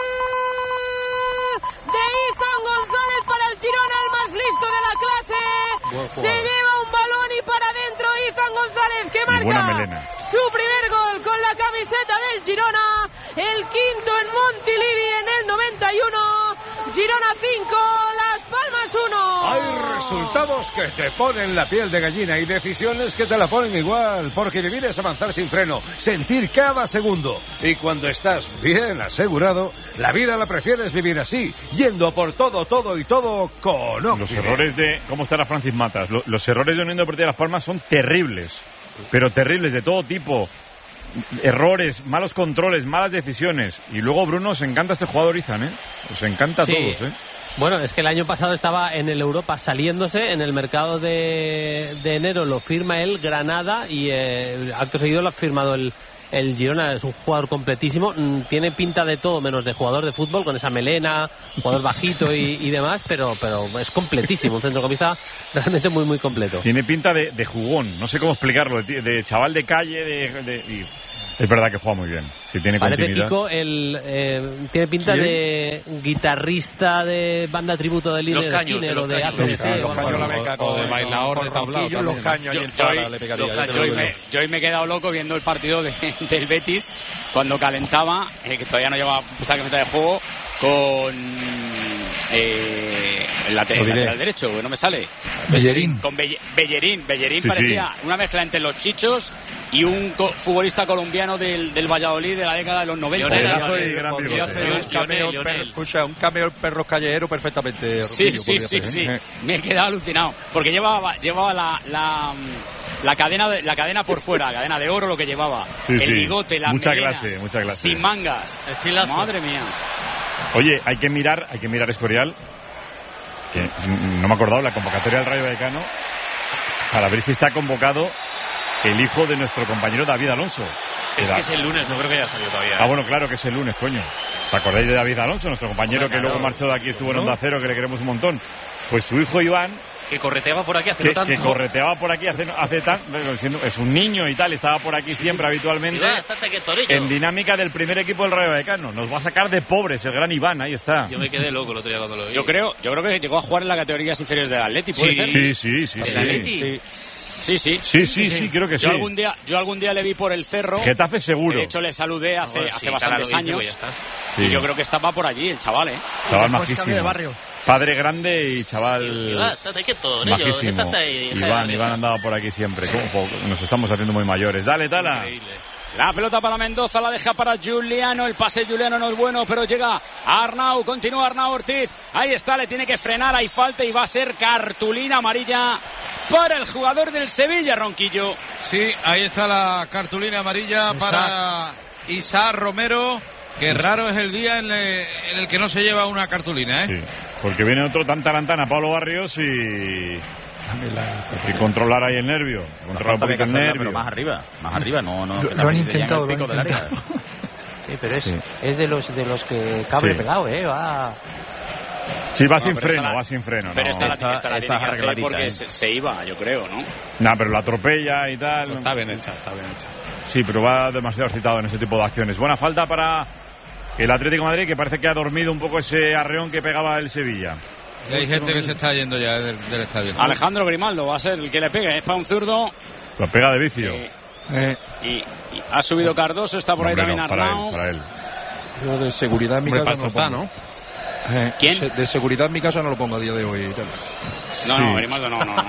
De Izan González para el Girona, el más listo de la clase. Se lleva un balón y para adentro Izan González, que marca su primer gol con la camiseta del Girona. El quinto en Montilivi en el noventa y uno. Girona cinco, Las Palmas uno. Hay resultados que te ponen la piel de gallina y decisiones que te la ponen igual, porque vivir es avanzar sin freno, sentir cada segundo. Y cuando estás bien asegurado, la vida la prefieres vivir así, yendo por todo, todo y todo con Oxide. Los errores de... ¿Cómo estará Francis Matas? Los, los errores de Unión Deportiva Las Palmas son terribles, pero terribles de todo tipo. errores, malos controles, malas decisiones. Y luego, Bruno, os encanta este jugador Izan, ¿eh? Os encanta a Sí. todos, ¿eh? Bueno, es que el año pasado estaba en el Europa saliéndose, en el mercado de, de enero lo firma el Granada y eh, acto seguido lo ha firmado el, el Girona. Es un jugador completísimo, mm, tiene pinta de todo menos de jugador de fútbol, con esa melena, jugador bajito y, y demás, pero, pero es completísimo, un centrocampista realmente muy muy completo. Tiene pinta de, de jugón, no sé cómo explicarlo, de, de chaval de calle, de, de- y es verdad que juega muy bien. Si tiene Parece continuidad. Kiko, el, eh, tiene pinta ¿Quién? de guitarrista de banda tributo de Liner Skinner o de A C D C. Los caños la beca o de bailador de tablao Ronquillo, los también. caños Yo, ahí en yo Zara hoy- le pegaría, yo- ya te lo yo hoy digo me, yo. yo hoy me he quedado loco viendo el partido de, del Betis cuando calentaba, eh, que todavía no llevaba puesta camiseta de juego, con eh, el late- Lo diré. lateral derecho, que no me sale. Bellerín. Con Belle- Bellerín. Bellerín Sí, parecía una mezcla entre los chichos y un co- futbolista colombiano del, del Valladolid de la década de los noventa. Pedazo y gran Podría bigote. hacer un cameo, Lionel, perro- Lionel. escucha, un cameo el perro callejero perfectamente. Sí, Ronquillo sí, podría sí, hacer, sí. ¿eh? Me he quedado alucinado. Porque llevaba, llevaba la, la, la cadena de- la cadena por fuera, la cadena de oro, lo que llevaba. Sí, el sí. bigote, las Mucha melenas, clase, mucha clase. sin mangas. Estilazo. Madre mía. Oye, hay que mirar, hay que mirar Escorial, que no me he acordado, la convocatoria del Rayo Vallecano, para ver si está convocado el hijo de nuestro compañero David Alonso. Es Era- que es el lunes, no creo que haya salido todavía. Ah, bueno, claro que es el lunes, coño. ¿Os acordáis de David Alonso, nuestro compañero Hombre, que luego claro. marchó de aquí, estuvo en ¿No? Onda Cero, que le queremos un montón? Pues su hijo Iván, Que correteaba por aquí hace que, no tanto. que correteaba por aquí hace, hace tan, bueno, siendo- es un niño y tal, estaba por aquí siempre habitualmente. Iván, estate quieto, niño. En dinámica del primer equipo del Rayo Vallecano. Nos va a sacar de pobres el gran Iván, ahí está. Yo me quedé loco el otro día cuando lo vi. Yo creo, yo creo que llegó a jugar en las categorías inferiores del Atleti, ¿puede ser? Sí, sí, sí, ¿El sí. Atleti? Sí. Sí, sí. Sí, sí, sí, creo que sí. Yo algún día, yo algún día le vi por el cerro. Getafe seguro. Que de hecho le saludé hace, Bueno, hace sí, bastantes Tala lo dice, años. pues ya está. Sí. Y yo creo que estaba por allí el chaval, ¿eh? Chaval Pues cambio majísimo. de barrio. Padre grande y chaval Iván, estate quieto, niño. majísimo. Estate ahí, deja de Iván, darle. Iván andaba por aquí siempre. ¿Cómo po- nos estamos haciendo muy mayores? Dale, Tala. Increíble. La pelota para Mendoza, la deja para Juliano. El pase de Juliano no es bueno, pero llega a Arnau. Continúa Arnau Ortiz. Ahí está, le tiene que frenar. Hay falta y va a ser cartulina amarilla para el jugador del Sevilla, Ronquillo. Sí, ahí está la cartulina amarilla para Isaac Romero. Que raro es el día en el, en el que no se lleva una cartulina, ¿eh? Sí, porque viene otro tan tarantana, Pablo Barrios, y hay que controlar ahí el nervio. Controlar un Falta de poquito el Casablanca, nervio. pero más arriba, más arriba, no, no. Lo- que lo la han mete ya en el intentado, lo han pico del área. intentado. Sí, pero es, Sí. es de los de los que cable Sí. pelado, ¿eh? Va... Sí, va No, sin pero freno, esta la- va sin freno. Pero no. esta la, Esta- esta la esta tiene que hacer arregladita, porque ¿eh? se, se iba, yo creo, ¿no? Nah, pero la atropella y tal. Pues está bien hecha, está bien hecha. Sí, pero va demasiado excitado en ese tipo de acciones. Buena falta para el Atlético de Madrid, que parece que ha dormido un poco ese arreón que pegaba el Sevilla. Y hay gente que se está yendo ya del, del estadio. Alejandro Grimaldo va a ser el que le pegue. Es para un zurdo. Lo pega de vicio. Eh, Eh, y, y ha subido Cardoso, está por ahí Hombre, también no, para Arnau. él, para él. yo de seguridad en mi Hombre, casa para no esto lo está, pongo. ¿no? Eh, ¿Quién? se- De seguridad en mi casa no lo pongo a día de hoy. y tal. No, Sí. no, Grimaldo no, no. No,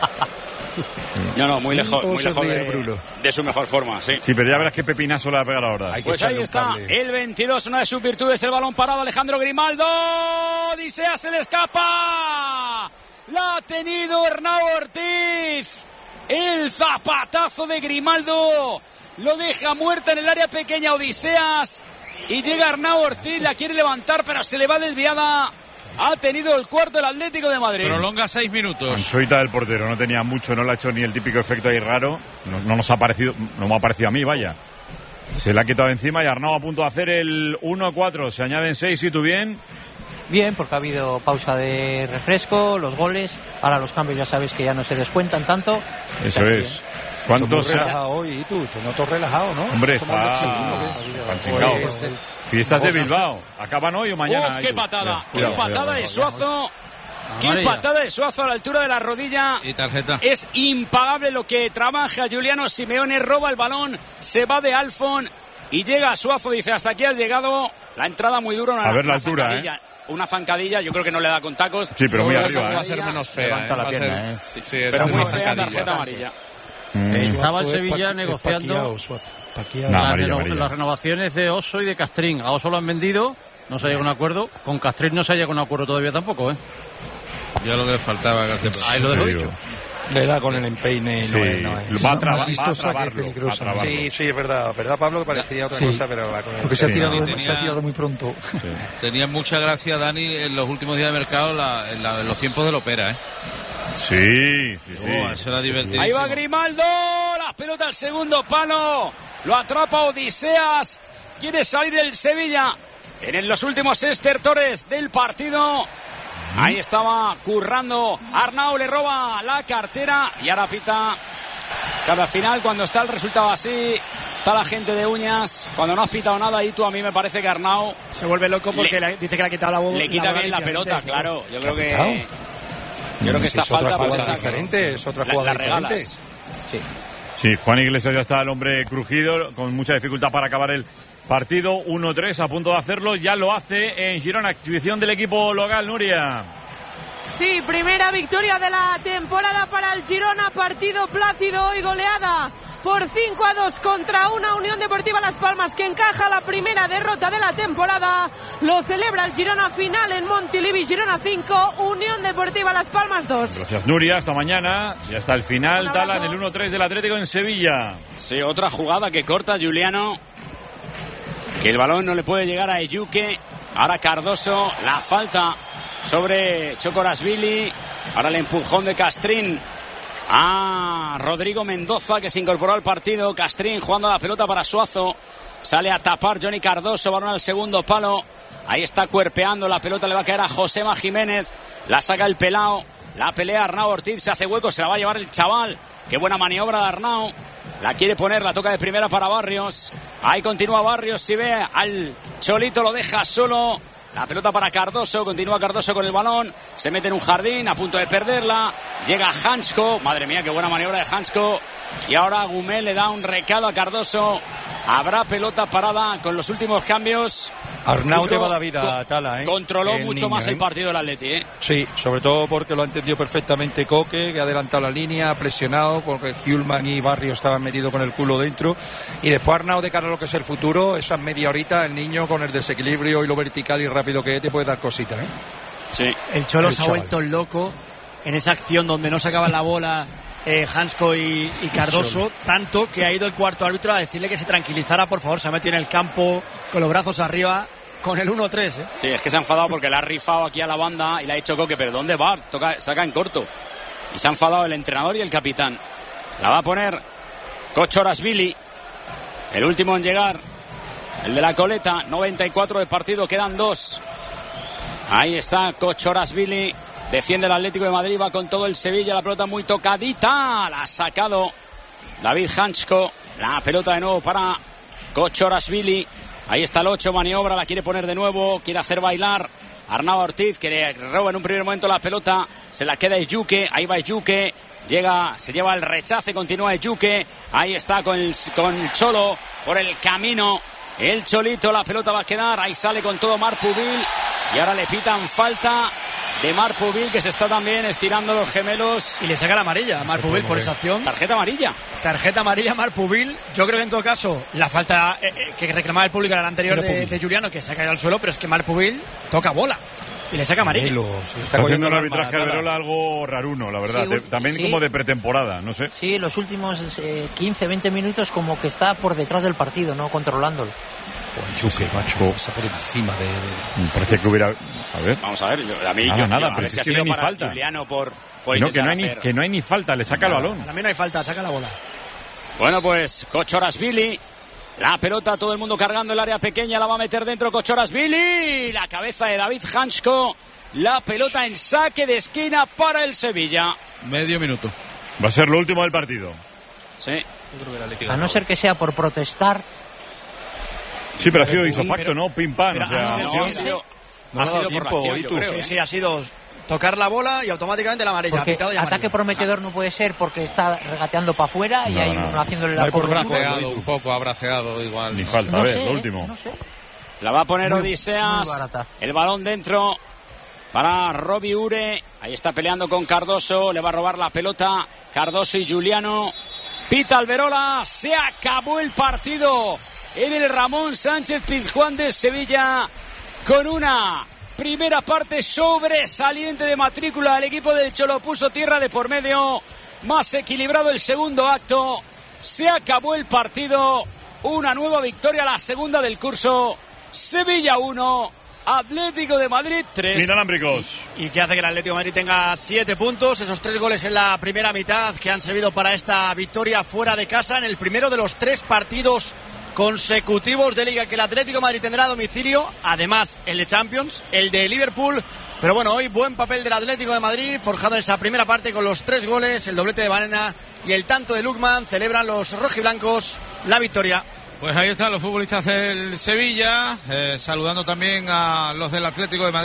no, no muy lejos, ¿Cómo muy se lejos ríe de, Bruno? de su mejor forma, sí. Sí, pero ya verás qué pepinazo le va a pegar ahora. Hay que Pues echarle ahí un está, cable. el veintidós, una de sus virtudes, el balón parado, Alejandro Grimaldo. Odisea se le escapa. La ha tenido Arnau Ortiz. El zapatazo de Grimaldo lo deja muerta en el área pequeña Odiseas. Y llega Arnau Ortiz, la quiere levantar, pero se le va desviada. Ha tenido el cuarto el Atlético de Madrid. Prolonga seis minutos. Anchoita del portero, no tenía mucho, no le ha hecho ni el típico efecto ahí raro. No, no nos ha parecido, no me ha parecido a mí, vaya. Se le ha quitado encima y Arnau a punto de hacer el uno a cuatro. Se añaden seis, y tú bien. Bien, porque ha habido pausa de refresco, los goles. Ahora los cambios ya sabéis que ya no se descuentan tanto. Eso Pero es. bien. ¿Cuántos? Estás muy relajado hoy, ¿y tú? Te noto relajado, ¿no? Hombre, ¿Cómo andas está seguido, qué? está chingado. Hoy es de- Fiestas de Cosas. Bilbao. ¿Acaban hoy o mañana? Uf, qué Ayus? patada, Cuidado, qué cuidado, patada cuidado. de Suazo. Qué Amarilla. patada de Suazo a la altura de la rodilla. Y tarjeta. Es impagable lo que trabaja Juliano Simeone, roba el balón, se va de Alfon y llega a Suazo, dice, hasta aquí has llegado. La entrada muy dura, una, A ver la una altura, zancadilla, una zancadilla, yo creo que no le da con tacos. Sí, pero muy Una arriba, Va a ¿eh? ser zancadilla, menos fea. Levanta ¿eh? la Va a ser- pierna, ¿eh? Sí, sí, pero es muy una fea zancadilla. tarjeta amarilla. Mm. Estaba el Suazo es Sevilla paqui- es negociando paqueado, Suazo, paqueado. No, las, amarilla, reno- amarilla. las renovaciones de Oso y de Castrín. A Oso lo han vendido, no se ha llegado a un acuerdo. Con Castrín no se ha llegado a un acuerdo todavía tampoco, ¿eh? Ya lo que faltaba, García Plaza. Ahí lo dejo Te dicho. digo. Le da con el empeine y Sí, no es. No es. va a traba- Más vistosa va a que trabarlo, peligrosa. va a trabarlo. Sí, sí, es verdad. ¿Verdad, Pablo? Que parecía otra Sí. cosa, pero va con el Porque se ha, Sí, tirado, no, se ha tirado muy pronto. Sí. Tenía mucha gracia, Dani, en los últimos días de mercado, la, en, la- en los tiempos del Opera, ¿eh? Sí, sí, sí. Oh, eso era divertidísimo. Ahí va Grimaldo, la pelota al segundo palo, lo atrapa Odiseas, quiere salir el Sevilla en los últimos estertores del partido. Ahí estaba currando, Arnau le roba la cartera y ahora pita. Claro, al final cuando está el resultado así, está la gente de uñas, cuando no has pitado nada y tú, a mí me parece que Arnau se vuelve loco porque le, le, dice que le ha quitado la bola. le quita bien la pelota, claro. Yo creo que quitado? yo creo que Sí, esta es otra falta jugada pues, esa, diferente, es otra la- jugada la diferente. regalas. Sí. Sí, Juan Iglesias ya está el hombre crujido, con mucha dificultad para acabar el partido. uno tres, a punto de hacerlo. Ya lo hace en Girona, exhibición del equipo local, Nuria. Sí, primera victoria de la temporada para el Girona, partido plácido y goleada por cinco a dos contra una Unión Deportiva Las Palmas que encaja la primera derrota de la temporada. Lo celebra el Girona, final en Montilivi, Girona cinco, Unión Deportiva Las Palmas dos. Gracias, Nuria. Hasta mañana. Ya está el final, Un abrazo. Tala, en el uno tres del Atlético en Sevilla. Sí, otra jugada que corta Juliano, que el balón no le puede llegar a Eyuke. Ahora Cardoso, la falta sobre Chocorasvili. Ahora el empujón de Castrín a Rodrigo Mendoza, que se incorporó al partido. Castrín jugando la pelota para Suazo, sale a tapar Johnny Cardoso, balón al segundo palo. Ahí está cuerpeando, la pelota le va a caer a Josema Jiménez, la saca el pelao, la pelea Arnau Ortiz, se hace hueco, se la va a llevar el chaval. Qué buena maniobra de Arnau, la quiere poner, la toca de primera para Barrios. Ahí continúa Barrios, si ve al Cholito lo deja solo. La pelota para Cardoso, continúa Cardoso con el balón, se mete en un jardín, a punto de perderla, llega Hansko, madre mía, qué buena maniobra de Hansko, y ahora Gumel le da un recado a Cardoso, habrá pelota parada con los últimos cambios. Arnau Yo te creo- va la vida, Tala, ¿eh? Controló El mucho niño, más ¿eh? el partido del Atleti, ¿eh? Sí, sobre todo porque lo ha entendido perfectamente Coque, que ha adelantado la línea, ha presionado, porque Hjulman y Barrio estaban metidos con el culo dentro. Y después Arnau, de cara a lo que es el futuro, esa media horita, el niño con el desequilibrio y lo vertical y rápido que es, te puede dar cositas, ¿eh? Sí. El Cholo El se ha chaval. vuelto loco en esa acción donde no sacaban la bola eh, Hansko y, y Cardoso, tanto que ha ido el cuarto árbitro a decirle que se tranquilizara, por favor, se ha metido en el campo con los brazos arriba con el uno tres, ¿eh? Sí, es que se ha enfadado porque le ha rifado aquí a la banda y le ha dicho Coque, pero ¿dónde va? Toca, saca en corto. Y se ha enfadado el entrenador y el capitán. La va a poner Kochorasvili, el último en llegar, el de la coleta, noventa y cuatro de partido, quedan dos. Ahí está Kochorasvili, defiende el Atlético de Madrid, va con todo el Sevilla, la pelota muy tocadita, la ha sacado David Hansko, la pelota de nuevo para Kochorasvili. Ahí está el ocho, maniobra, la quiere poner de nuevo, quiere hacer bailar Arnau Ortiz, que le roba en un primer momento la pelota, se la queda Eyuke, ahí va Eyuke, llega, se lleva el rechace, continúa Eyuke, ahí está con el, con el Cholo por el camino, el Cholito, la pelota va a quedar, ahí sale con todo Marpubil y ahora le pitan falta de Marpubil, que se está también estirando los gemelos. Y le saca la amarilla a Marpubil por esa acción. Tarjeta amarilla. Tarjeta amarilla a Marpubil. Yo creo que en todo caso la falta eh, eh, que reclamaba el público era la anterior de, de Juliano, que se ha caído al suelo, pero es que Marpubil toca bola y le saca amarilla. Está haciendo el arbitraje Alberola algo raruno, la verdad. Sí, De- también sí. como de pretemporada, no sé. Sí, los últimos eh, quince, veinte minutos como que está por detrás del partido, no controlándolo. Chuque, macho, está por encima de... de- Me parece que hubiera... A ver. Vamos a ver, yo- a mí Nada, yo, nada, yo- a pero ver si si es ha que no sido hay ni para falta. Juliano por, por Que no, que intentar no, hay ni, hacer. que no hay ni falta, le saca el balón. Para mí no hay falta, saca la bola. Bueno, pues Kochorasvili, la pelota, todo el mundo cargando el área pequeña, la va a meter dentro Kochorasvili, la cabeza de David Hansko, la pelota en saque de esquina para el Sevilla. Medio minuto. Va a ser lo último del partido. Sí. A no ser que sea por protestar. Sí, pero ha sido Pero- isofacto, ¿no? Pim pam. O sea, ha No, sido- ha sido, No ha ha dado sido por tiempo, acción, ¿y yo tú? creo, Sí, ¿eh? sí, ha sido tocar la bola y automáticamente la amarilla. Porque pitado y amarilla. ataque prometedor no puede ser porque está regateando para afuera y No, hay no. uno haciéndole No la hay por cobertura. braceado. Un poco, ha braceado igual. ni falta. No a ver, sé, lo ¿eh? último. No sé. La va a poner Muy- Odiseas, muy barata. el balón dentro para Robbie Ure, ahí está peleando con Cardoso, le va a robar la pelota Cardoso y Juliano, pita Alberola, se acabó el partido en el Ramón Sánchez Pizjuán de Sevilla con una primera parte sobresaliente de matrícula. El equipo del Cholo puso tierra de por medio, más equilibrado el segundo acto. Se acabó el partido. Una nueva victoria, la segunda del curso. Sevilla uno, Atlético de Madrid tres. Inalámbricos. Y que hace que el Atlético de Madrid tenga siete puntos. Esos tres goles en la primera mitad que han servido para esta victoria fuera de casa en el primero de los tres partidos consecutivos de Liga que el Atlético de Madrid tendrá a domicilio. Además, el de Champions, el de Liverpool. Pero bueno, hoy buen papel del Atlético de Madrid, forjado en esa primera parte con los tres goles, el doblete de Banana y el tanto de Lukman. Celebran los rojiblancos la victoria. Pues ahí están los futbolistas del Sevilla, eh, saludando también a los del Atlético de Madrid.